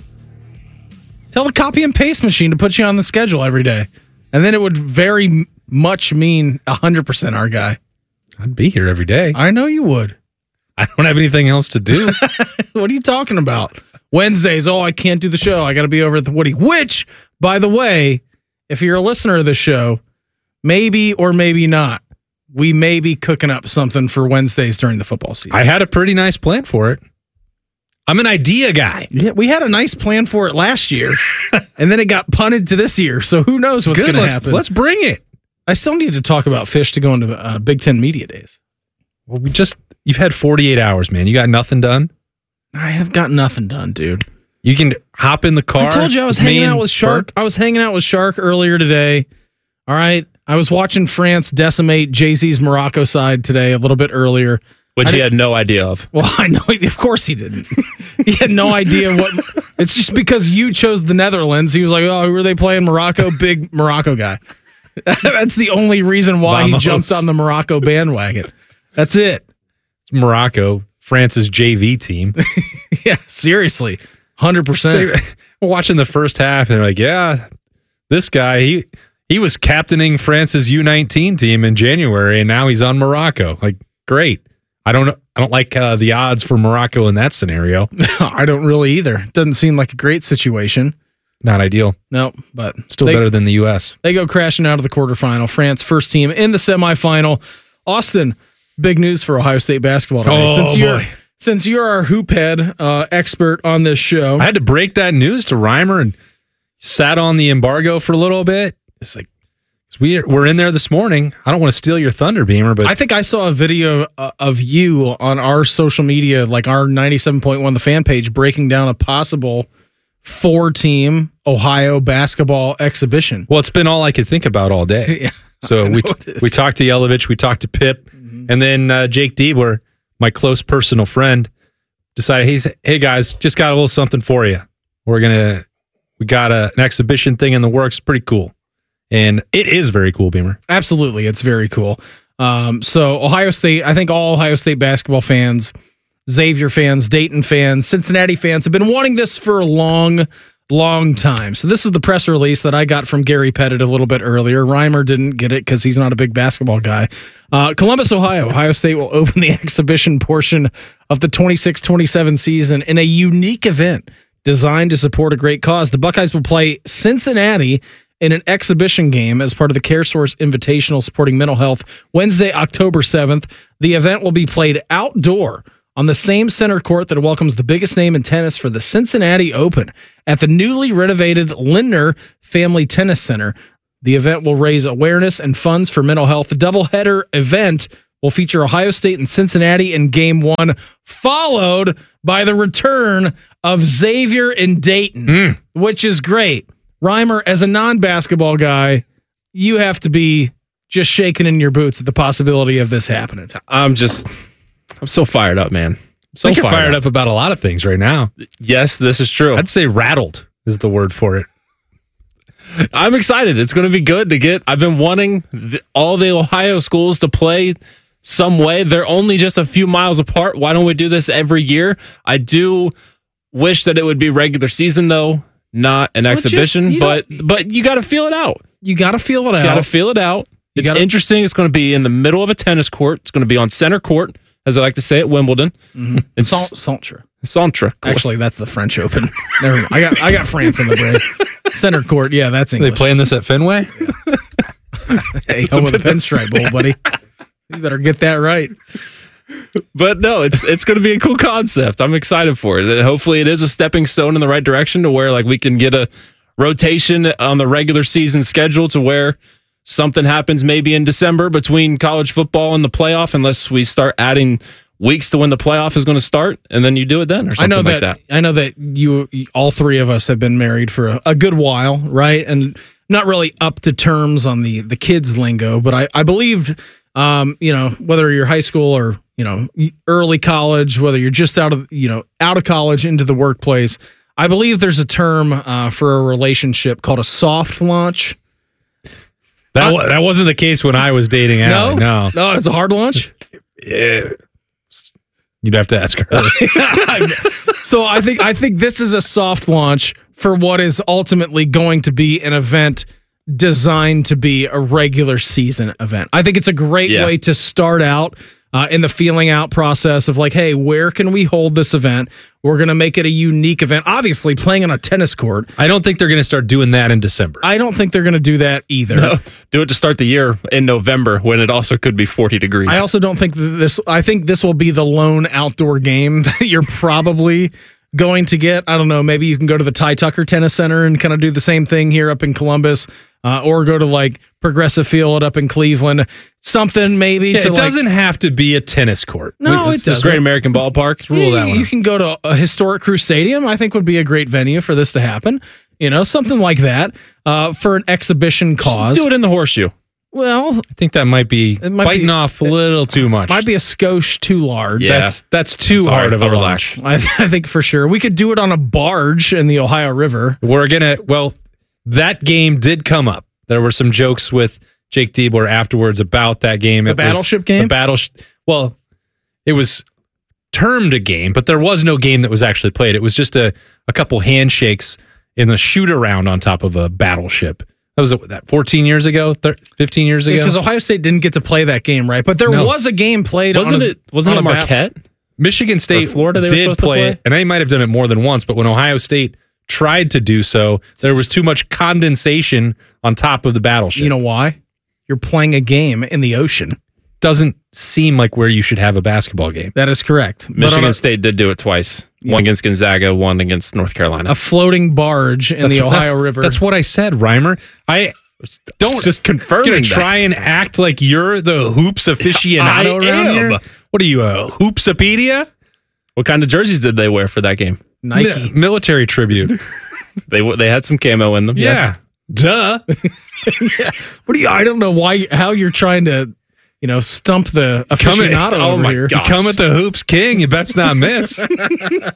Tell the copy and paste machine to put you on the schedule every day. And then it would very much mean one hundred percent our guy.
I'd be here every day.
I know you would.
I don't have anything else to do.
What are you talking about? Wednesdays, oh, I can't do the show. I got to be over at the Woody. Which, by the way, if you're a listener of the show, maybe or maybe not, we may be cooking up something for Wednesdays during the football season.
I had a pretty nice plan for it. I'm an idea guy.
Yeah, we had a nice plan for it last year, and then it got punted to this year. So who knows what's going to happen?
Let's bring it.
I still need to talk about Fish to go into uh, Big Ten Media Days.
Well, we just you've had forty-eight hours, man. You got nothing done.
I have got nothing done, dude.
You can hop in the car.
I told you I was hanging out with Shark. I was hanging out with Shark earlier today. All right, I was watching France decimate Jay-Z's Morocco side today a little bit earlier.
Which he had no idea of.
Well, I know. Of course he didn't. He had no idea what. It's just because you chose the Netherlands. He was like, oh, who are they playing? Morocco? Big Morocco guy. That's the only reason why Vamos. He jumped on the Morocco bandwagon. That's it.
It's Morocco, France's J V team.
Yeah, seriously. one hundred percent.
We're watching the first half, and they're like, yeah, this guy, he he was captaining France's U nineteen team in January, and now he's on Morocco. Like, great. I don't I don't like uh, the odds for Morocco in that scenario.
I don't really either. Doesn't seem like a great situation.
Not ideal.
No, but
still they, better than the U S.
They go crashing out of the quarterfinal. France, first team in the semifinal. Austin, big news for Ohio State basketball today.
Oh,
since
boy.
you're since you're our hoop head uh, expert on this show.
I had to break that news to Reimer and sat on the embargo for a little bit. It's like, We're, we're in there this morning. I don't want to steal your thunder, Beamer, but
I think I saw a video uh, of you on our social media, like our ninety-seven point one The Fan page, breaking down a possible four-team Ohio basketball exhibition.
Well, it's been all I could think about all day.
Yeah,
so we t- we talked to Yelovich, we talked to Pip, mm-hmm. and then uh, Jake Diebler, my close personal friend, decided, hey, hey guys, just got a little something for you. We're gonna We got a, an exhibition thing in the works. Pretty cool. And it is very cool, Beamer.
Absolutely. It's very cool. Um, so Ohio State, I think all Ohio State basketball fans, Xavier fans, Dayton fans, Cincinnati fans have been wanting this for a long, long time. So this is the press release that I got from Gary Pettit a little bit earlier. Reimer didn't get it because he's not a big basketball guy. Uh, Columbus, Ohio. Ohio State will open the exhibition portion of the twenty-six twenty-seven season in a unique event designed to support a great cause. The Buckeyes will play Cincinnati in an exhibition game as part of the CareSource Invitational supporting mental health Wednesday, October seventh. The event will be played outdoor on the same center court that welcomes the biggest name in tennis for the Cincinnati Open at the newly renovated Lindner Family Tennis Center. The event will raise awareness and funds for mental health. The doubleheader event will feature Ohio State and Cincinnati in game one, followed by the return of Xavier and Dayton, mm. which is great. Reimer, as a non-basketball guy, you have to be just shaking in your boots at the possibility of this happening.
I'm just, I'm so fired up, man. So
I think you're
fired,
fired
up.
up about a lot of things right now.
Yes, this is true.
I'd say rattled is the word for it.
I'm excited. It's going to be good to get. I've been wanting the, all the Ohio schools to play some way. They're only just a few miles apart. Why don't we do this every year? I do wish that it would be regular season, though, not an well, exhibition. Just, but but you got to feel it out.
You got to feel it out.
Got to feel it out.
You
it's
gotta,
interesting. It's going to be in the middle of a tennis court. It's going to be on center court, as I like to say at Wimbledon.
Mm-hmm. It's Centre.
Centre.
Actually, that's the French Open. Never mind. I got I got France in the brain. Center court. Yeah, that's English.
Are they playing this at Fenway?
Yeah. Hey, home with a pinstripe bowl, buddy. You better get that right.
But no, it's it's going to be a cool concept. I'm excited for it. Hopefully, it is a stepping stone in the right direction to where like we can get a rotation on the regular season schedule to where something happens maybe in December between college football and the playoff, unless we start adding weeks to when the playoff is going to start, and then you do it then, or something
I know
like
that,
that.
I know that you, all three of us, have been married for a, a good while, right? And not really up to terms on the the kids lingo, but I I believed, um, you know, whether you're high school or you know early college, whether you're just out of you know out of college into the workplace, I believe there's a term uh, for a relationship called a soft launch.
That uh, that wasn't the case when I was dating Allie.
No,
No,
no, it's a hard launch.
Yeah. You'd have to ask her.
So I think I think this is a soft launch for what is ultimately going to be an event designed to be a regular season event. I think it's a great
Yeah.
way to start out uh, in the feeling out process of like, hey, where can we hold this event? We're going to make it a unique event. Obviously, playing on a tennis court.
I don't think they're going to start doing that in December.
I don't think they're going to do that either.
No, do it to start the year in November when it also could be forty degrees.
I also don't think that this. I think this will be the lone outdoor game that you're probably going to get. I don't know. Maybe you can go to the Ty Tucker Tennis Center and kind of do the same thing here up in Columbus, uh, or go to like Progressive Field up in Cleveland. Something maybe.
Yeah,
to
it
like,
doesn't have to be a tennis court.
No,
it's
it doesn't.
Great American Ballpark.
Rule that one.
You can go to a historic Crew Stadium. I think would be a great venue for this to happen. You know, something like that uh, for an exhibition cause.
Just do it in the Horseshoe.
Well,
I think that might be
it might
biting
be,
off a little too much.
Might be a skosh too large.
Yeah.
That's that's too
Sorry,
hard of a
relax.
launch.
I, I think for sure we could do it on a barge in the Ohio River.
We're gonna. Well, that game did come up. There were some jokes with Jake Diebler afterwards about that game.
The
It was
battleship game?
The battle. Well, it was termed a game, but there was no game that was actually played. It was just a, a couple handshakes in the shoot around on top of a battleship. That was that fourteen years ago, fifteen years ago.
Because Ohio State didn't get to play that game, right? But there
No.
was a game played.
Wasn't
on a,
it? Wasn't
on
it
a bat-
Marquette?
Michigan State
Or Florida they were
did
supposed to
play,
play?
it, and they might have done it more than once, but when Ohio State tried to do so, there was too much condensation on top of the battleship.
You know why? You're playing a game in the ocean.
Doesn't seem like where you should have a basketball game.
That is correct. But
Michigan
on a,
State did do it twice. One against Gonzaga, one against North Carolina.
a floating barge in
That's-
the Ohio
that's-
River.
That's what I said, Reimer. I don't
just confirming
gonna
that.
try and act like you're the hoops aficionado
I
around
am.
here. What are you, a hoopsopedia?
What kind of jerseys did they wear for that game?
Nike.
Mi- military tribute.
They w- they had some camo in them.
Yeah.
Yes.
Duh.
yeah. What do you? I don't know why. How you're trying to, you know, stump the
Come at-
aficionado
oh
over
my
here.
gosh. Come at the hoops king. You best not miss.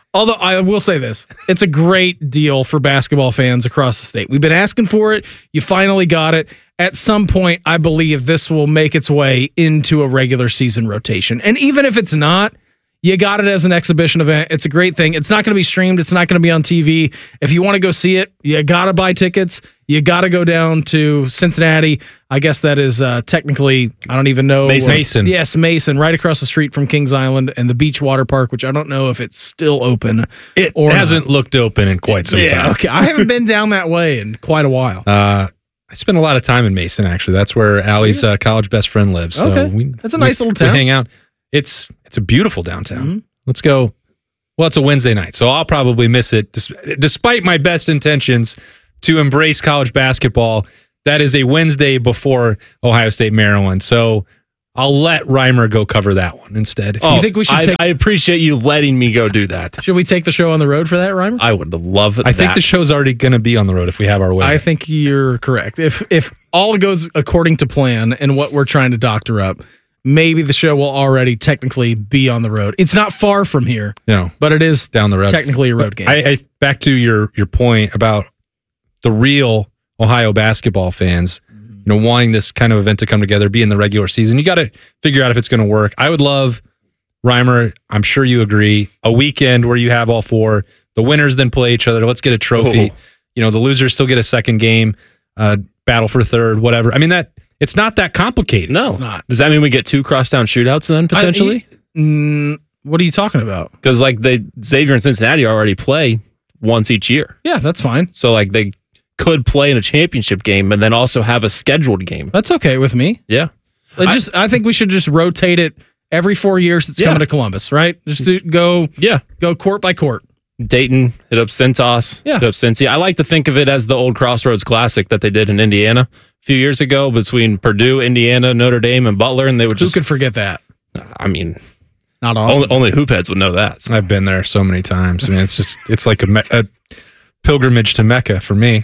Although I will say this, it's a great deal for basketball fans across the state. We've been asking for it. You finally got it. At some point, I believe this will make its way into a regular season rotation. And even if it's not, you got it as an exhibition event. It's a great thing. It's not going to be streamed. It's not going to be on T V. If you want to go see it, you got to buy tickets. You got to go down to Cincinnati. I guess that is uh, technically, I don't even know.
Mason. Mason.
Yes, Mason, right across the street from Kings Island and the Beach Water Park, which I don't know if it's still open.
It
or
hasn't
not.
looked open in quite some
yeah,
time.
Okay, I haven't been down that way in quite a while.
Uh, I spend a lot of time in Mason, actually. That's where Allie's uh, college best friend lives. So
Okay.
we,
That's a nice
we,
little town.
We hang out. It's it's a beautiful downtown.
Mm-hmm.
Let's go. Well, it's a Wednesday night, so I'll probably miss it. Des- despite my best intentions to embrace college basketball, that is a Wednesday before Ohio State, Maryland. So I'll let Reimer go cover that one instead.
Oh,
you think we should
I,
take?
I appreciate you letting me go do that.
Should we take the show on the road for that, Reimer?
I would love it.
I think the show's already going to be on the road if we have our way.
I think you're correct. If if all goes according to plan and what we're trying to doctor up, maybe the show will already technically be on the road. It's not far from here,
no,
but it is
down the road.
Technically a road game.
I, I back to your your point about the real Ohio basketball fans, you know, wanting this kind of event to come together, be in the regular season. You got to figure out if it's going to work. I would love, Reimer, I'm sure you agree, a weekend where you have all four. The winners then play each other. Let's get a trophy.
Oh.
You know, the losers still get a second game, uh, battle for third, whatever. I mean, that it's not that complicated.
No,
It's not.
Does that mean we get two crosstown shootouts then potentially?
I- mm, what are you talking about?
Because like they Xavier and Cincinnati already play once each year,
Yeah, that's fine.
so like they could play in a championship game and then also have a scheduled game.
That's okay with me.
Yeah,
It just I think we should just rotate it every four years. It's
Yeah.
coming to Columbus, right? Just to go
yeah.
go court by court.
Dayton hit up Centos,
Yeah.
hit up Cincy. I like to think of it as the old Crossroads Classic that they did in Indiana a few years ago between Purdue, Indiana, Notre Dame, and Butler, and they would
Who
just.
could forget that?
I mean,
Not Austin.
only, only hoop heads would know that. So.
I've been there so many times. I mean, it's just it's like a, me- a pilgrimage to Mecca for me.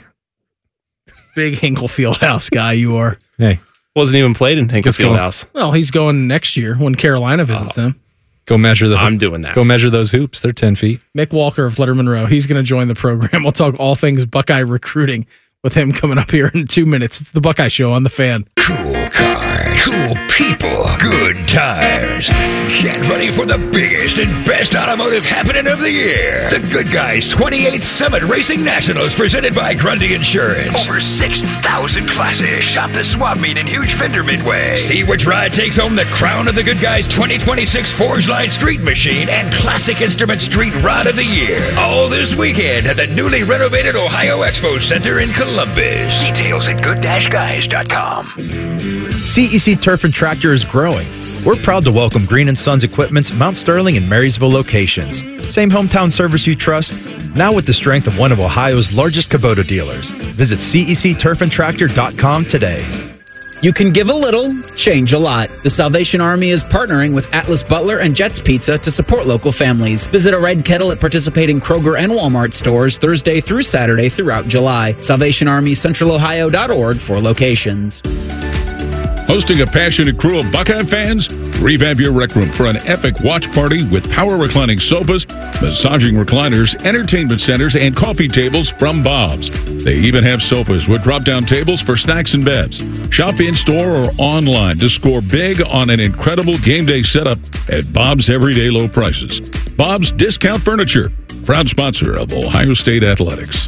Big Hinkle Fieldhouse guy you are.
Hey,
Wasn't even played in Hinkle
Let's go.
Fieldhouse.
Well, he's going next year when Carolina visits him.
go measure the.
I'm doing that.
Go measure those hoops. They're ten feet.
Mick Walker of Letter Monroe. He's going to join the program. We'll talk all things Buckeye recruiting with him coming up here in two minutes. It's the Buckeye Show on the Fan.
Cool cars, cool people, good tires. Get ready for the biggest and best automotive happening of the year. The Good Guys twenty-eighth Summit Racing Nationals presented by Grundy Insurance. Over six thousand classes. Shop the swap meet in Huge Fender Midway. See which ride takes home the crown of the Good Guys twenty twenty-six Forge Line Street Machine and Classic Instrument Street Rod of the Year. All this weekend at the newly renovated Ohio Expo Center in Columbus. Details at good dash guys dot com.
C E C Turf and Tractor is growing. We're proud to welcome Green and Sons Equipment's Mount Sterling and Marysville locations. Same hometown service you trust, now with the strength of one of Ohio's largest Kubota dealers. Visit C E C turf and tractor dot com today.
You can give a little, change a lot. The Salvation Army is partnering with Atlas Butler and Jets Pizza to support local families. Visit a red kettle at participating Kroger and Walmart stores Thursday through Saturday throughout July. Salvation Army Central Ohio dot org for locations.
Hosting a passionate crew of Buckeye fans? Revamp your rec room for an epic watch party with power reclining sofas, massaging recliners, entertainment centers, and coffee tables from Bob's. They even have sofas with drop-down tables for snacks and bevs. Shop in-store or online to score big on an incredible game day setup at Bob's everyday low prices. Bob's Discount Furniture, proud sponsor of Ohio State Athletics.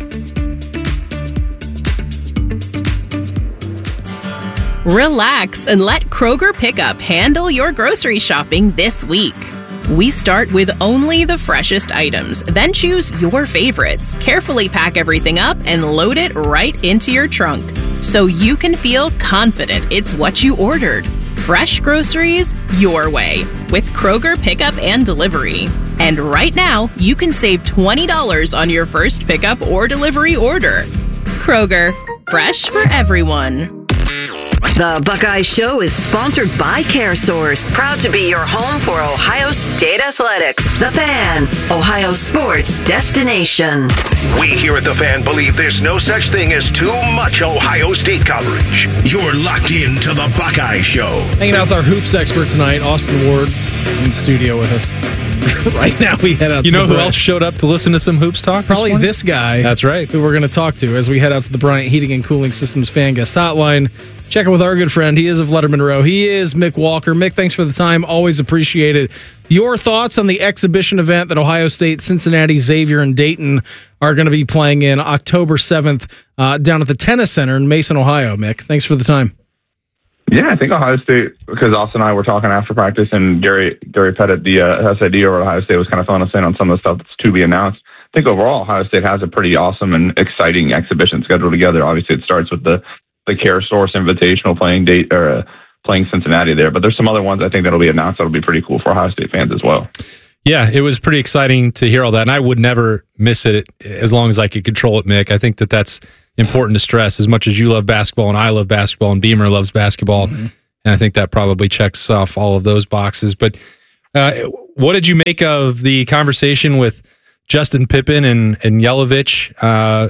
Relax and let Kroger Pickup handle your grocery shopping this week. We start with only the freshest items, then choose your favorites, carefully pack everything up, and load it right into your trunk so you can feel confident it's what you ordered. Fresh groceries your way with Kroger Pickup and Delivery. And right now, you can save twenty dollars on your first pickup or delivery order. Kroger, fresh for everyone.
The Buckeye Show is sponsored by CareSource, proud to be your home for Ohio State Athletics. The Fan, Ohio sports destination.
We here at The Fan believe there's no such thing as too much Ohio State coverage. You're locked into The Buckeye Show.
Hanging out with our hoops expert tonight, Austin Ward, in the studio with us. right now we head out
You
to
know
the
who
Bryant.
else showed up to listen to some hoops talk?
Probably
morning?
this guy.
That's right.
Who we're going to talk to as we head out to the Bryant Heating and Cooling Systems fan guest hotline. Check in with our good friend. He is of Letterman Row. He is Mick Walker. Mick, thanks for the time. Always appreciate it. Your thoughts on the exhibition event that Ohio State, Cincinnati, Xavier, and Dayton are going to be playing in October seventh uh, down at the Tennis Center in Mason, Ohio. Mick, thanks for the time.
Yeah, I think Ohio State, because Austin and I were talking after practice, and Gary Gary Pettit, the uh, S I D over at Ohio State, was kind of filling us in on some of the stuff that's to be announced. I think overall, Ohio State has a pretty awesome and exciting exhibition scheduled together. Obviously, it starts with the the Care Source Invitational playing date or uh, playing Cincinnati there, but there's some other ones I think that'll be announced that'll be pretty cool for Ohio State fans as well.
Yeah, it was pretty exciting to hear all that, and I would never miss it as long as I could control it, Mick. I think that that's important to stress. As much as you love basketball and I love basketball and Beamer loves basketball, mm-hmm. and I think that probably checks off all of those boxes. But uh, what did you make of the conversation with Justin Pippen and, and Yelovich? Uh,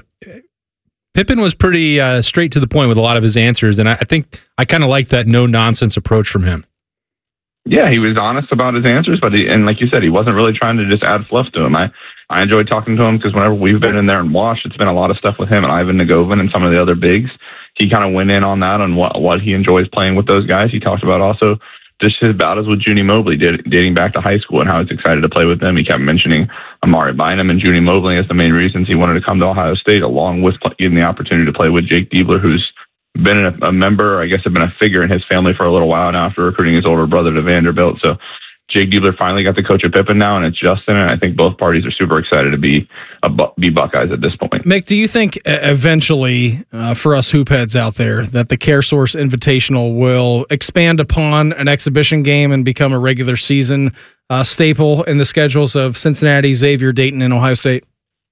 Pippen was pretty uh, straight to the point with a lot of his answers, and I, I think I kind of like that no-nonsense approach from him.
Yeah, he was honest about his answers, but he, and like you said, he wasn't really trying to just add fluff to him. I, I enjoyed talking to him because whenever we've been in there and watched, it's been a lot of stuff with him and Ivan Nagovin and some of the other bigs. He kind of went in on that, on what, what he enjoys playing with those guys. He talked about also just his battles with Junie Mobley did, dating back to high school and how he's excited to play with them. He kept mentioning Amari Bynum and Junie Mobley as the main reasons he wanted to come to Ohio State, along with getting the opportunity to play with Jake Diebler, who's been a, a member, I guess, have been a figure in his family for a little while now after recruiting his older brother to Vanderbilt. So Jake Diebler finally got to coach at Pippen now, and it's Justin, and I think both parties are super excited to be a, be Buckeyes at this point.
Mick, do you think eventually, uh, for us hoop heads out there, that the Care Source Invitational will expand upon an exhibition game and become a regular season uh, staple in the schedules of Cincinnati, Xavier, Dayton, and Ohio State?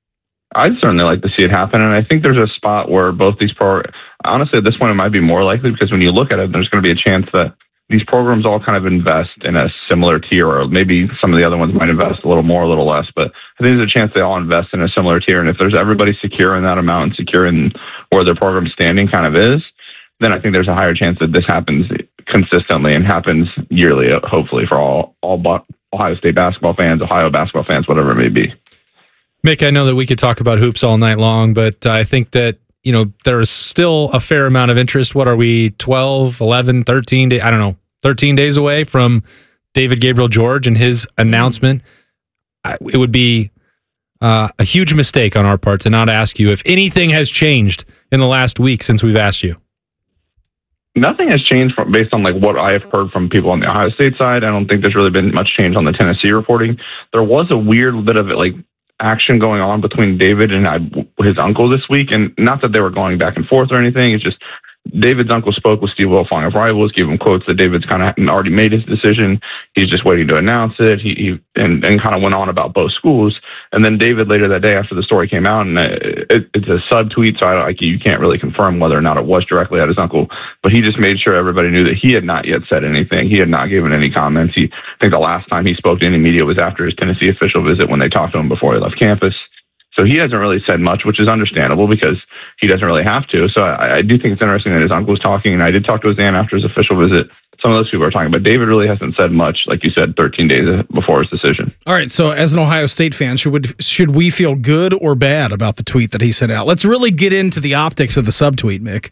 I'd certainly like to see it happen, and I think there's a spot where both these pro. Honestly, at this point, it might be more likely because when you look at it, there's going to be a chance that these programs all kind of invest in a similar tier, or maybe some of the other ones might invest a little more, a little less. But I think there's a chance they all invest in a similar tier, and if there's everybody secure in that amount and secure in where their program standing kind of is, then I think there's a higher chance that this happens consistently and happens yearly, hopefully, for all all Ohio State basketball fans, Ohio basketball fans, whatever it may be.
Mick, I know that we could talk about hoops all night long, but I think that, you know, there is still a fair amount of interest. What are we, twelve, eleven, thirteen, day, I don't know, thirteen days away from David Gabriel George and his announcement? It would be uh, a huge mistake on our part to not ask you if anything has changed in the last week since we've asked you.
Nothing has changed from, based on like what I have heard from people on the Ohio State side. I don't think there's really been much change on the Tennessee reporting. There was a weird bit of it, like, action going on between David and I, his uncle this week, and not that they were going back and forth or anything. It's just David's uncle spoke with Steve Wilfong of Rivals, gave him quotes that David's kind of already made his decision. He's just waiting to announce it. He, he and, and kind of went on about both schools. And then David later that day after the story came out, and it, it's a subtweet, so I don't, like you can't really confirm whether or not it was directly at his uncle. But he just made sure everybody knew that he had not yet said anything. He had not given any comments. He, I think the last time he spoke to any media was after his Tennessee official visit when they talked to him before he left campus. So he hasn't really said much, which is understandable because he doesn't really have to. So I, I do think it's interesting that his uncle was talking, and I did talk to his aunt after his official visit. Some of those people are talking, but David really hasn't said much, like you said, thirteen days before his decision.
All right, so as an Ohio State fan, should we, should we feel good or bad about the tweet that he sent out? Let's really get into the optics of the subtweet, Mick.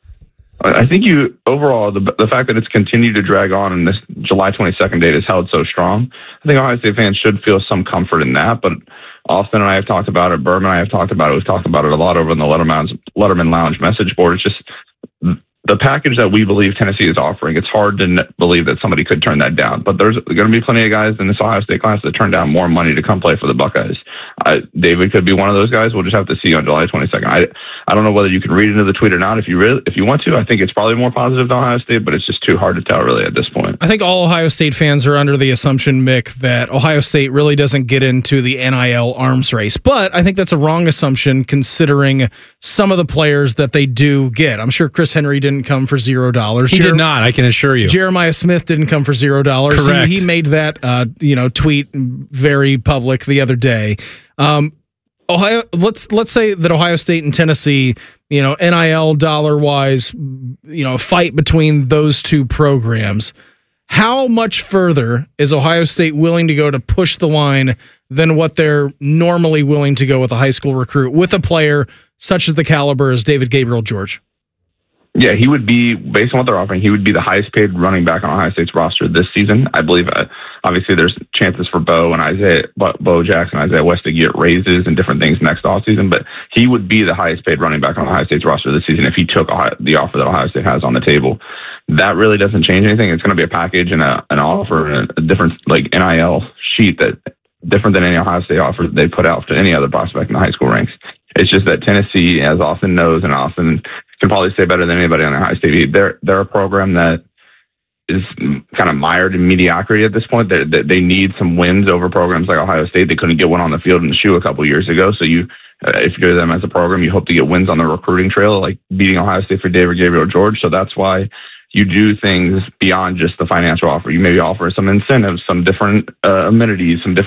I think you, overall, the the fact that it's continued to drag on and this July twenty-second date is held so strong, I think Ohio State fans should feel some comfort in that. But Austin and I have talked about it. Berman and I have talked about it. We've talked about it a lot over in the Letterman, Letterman Lounge message board. It's just the package that we believe Tennessee is offering. It's hard to n- believe that somebody could turn that down. But there's going to be plenty of guys in this Ohio State class that turn down more money to come play for the Buckeyes. Uh, David could be one of those guys. We'll just have to see on July twenty-second. I I don't know whether you can read into the tweet or not. If you really, if you want to, I think it's probably more positive than Ohio State, but it's just too hard to tell really at this point.
I think all Ohio State fans are under the assumption, Mick, that Ohio State really doesn't get into the N I L arms race. But I think that's a wrong assumption considering some of the players that they do get. I'm sure Chris Henry didn't come for zero dollars.
He Jer- did not, I can assure you.
Jeremiah Smith didn't come for zero dollars.
Correct.
He, he made that uh, you know, tweet very public the other day. Um, Ohio, let's let's say that Ohio State and Tennessee, you know, N I L dollar wise, you know, fight between those two programs. how much further is Ohio State willing to go to push the line than what they're normally willing to go with a high school recruit with a player such as the caliber as David Gabriel George?
Yeah, he would be, based on what they're offering, he would be the highest paid running back on Ohio State's roster this season. I believe, uh, obviously, there's chances for Bo and Isaiah, Bo Jackson, Isaiah West to get raises and different things next offseason, but he would be the highest paid running back on Ohio State's roster this season if he took Ohio, the offer that Ohio State has on the table. That really doesn't change anything. It's going to be a package and a, an offer and a different, like, N I L sheet that different than any Ohio State offer they put out to any other prospect in the high school ranks. It's just that Tennessee, as Austin knows, and Austin can probably say better than anybody on Ohio State, they're they're a program that is kind of mired in mediocrity at this point. They they need some wins over programs like Ohio State. They couldn't get one on the field in the shoe a couple years ago. So you, uh, if you go to them as a program, you hope to get wins on the recruiting trail, like beating Ohio State for David Gabriel George. So that's why you do things beyond just the financial offer. You maybe offer some incentives, some different uh, amenities, some different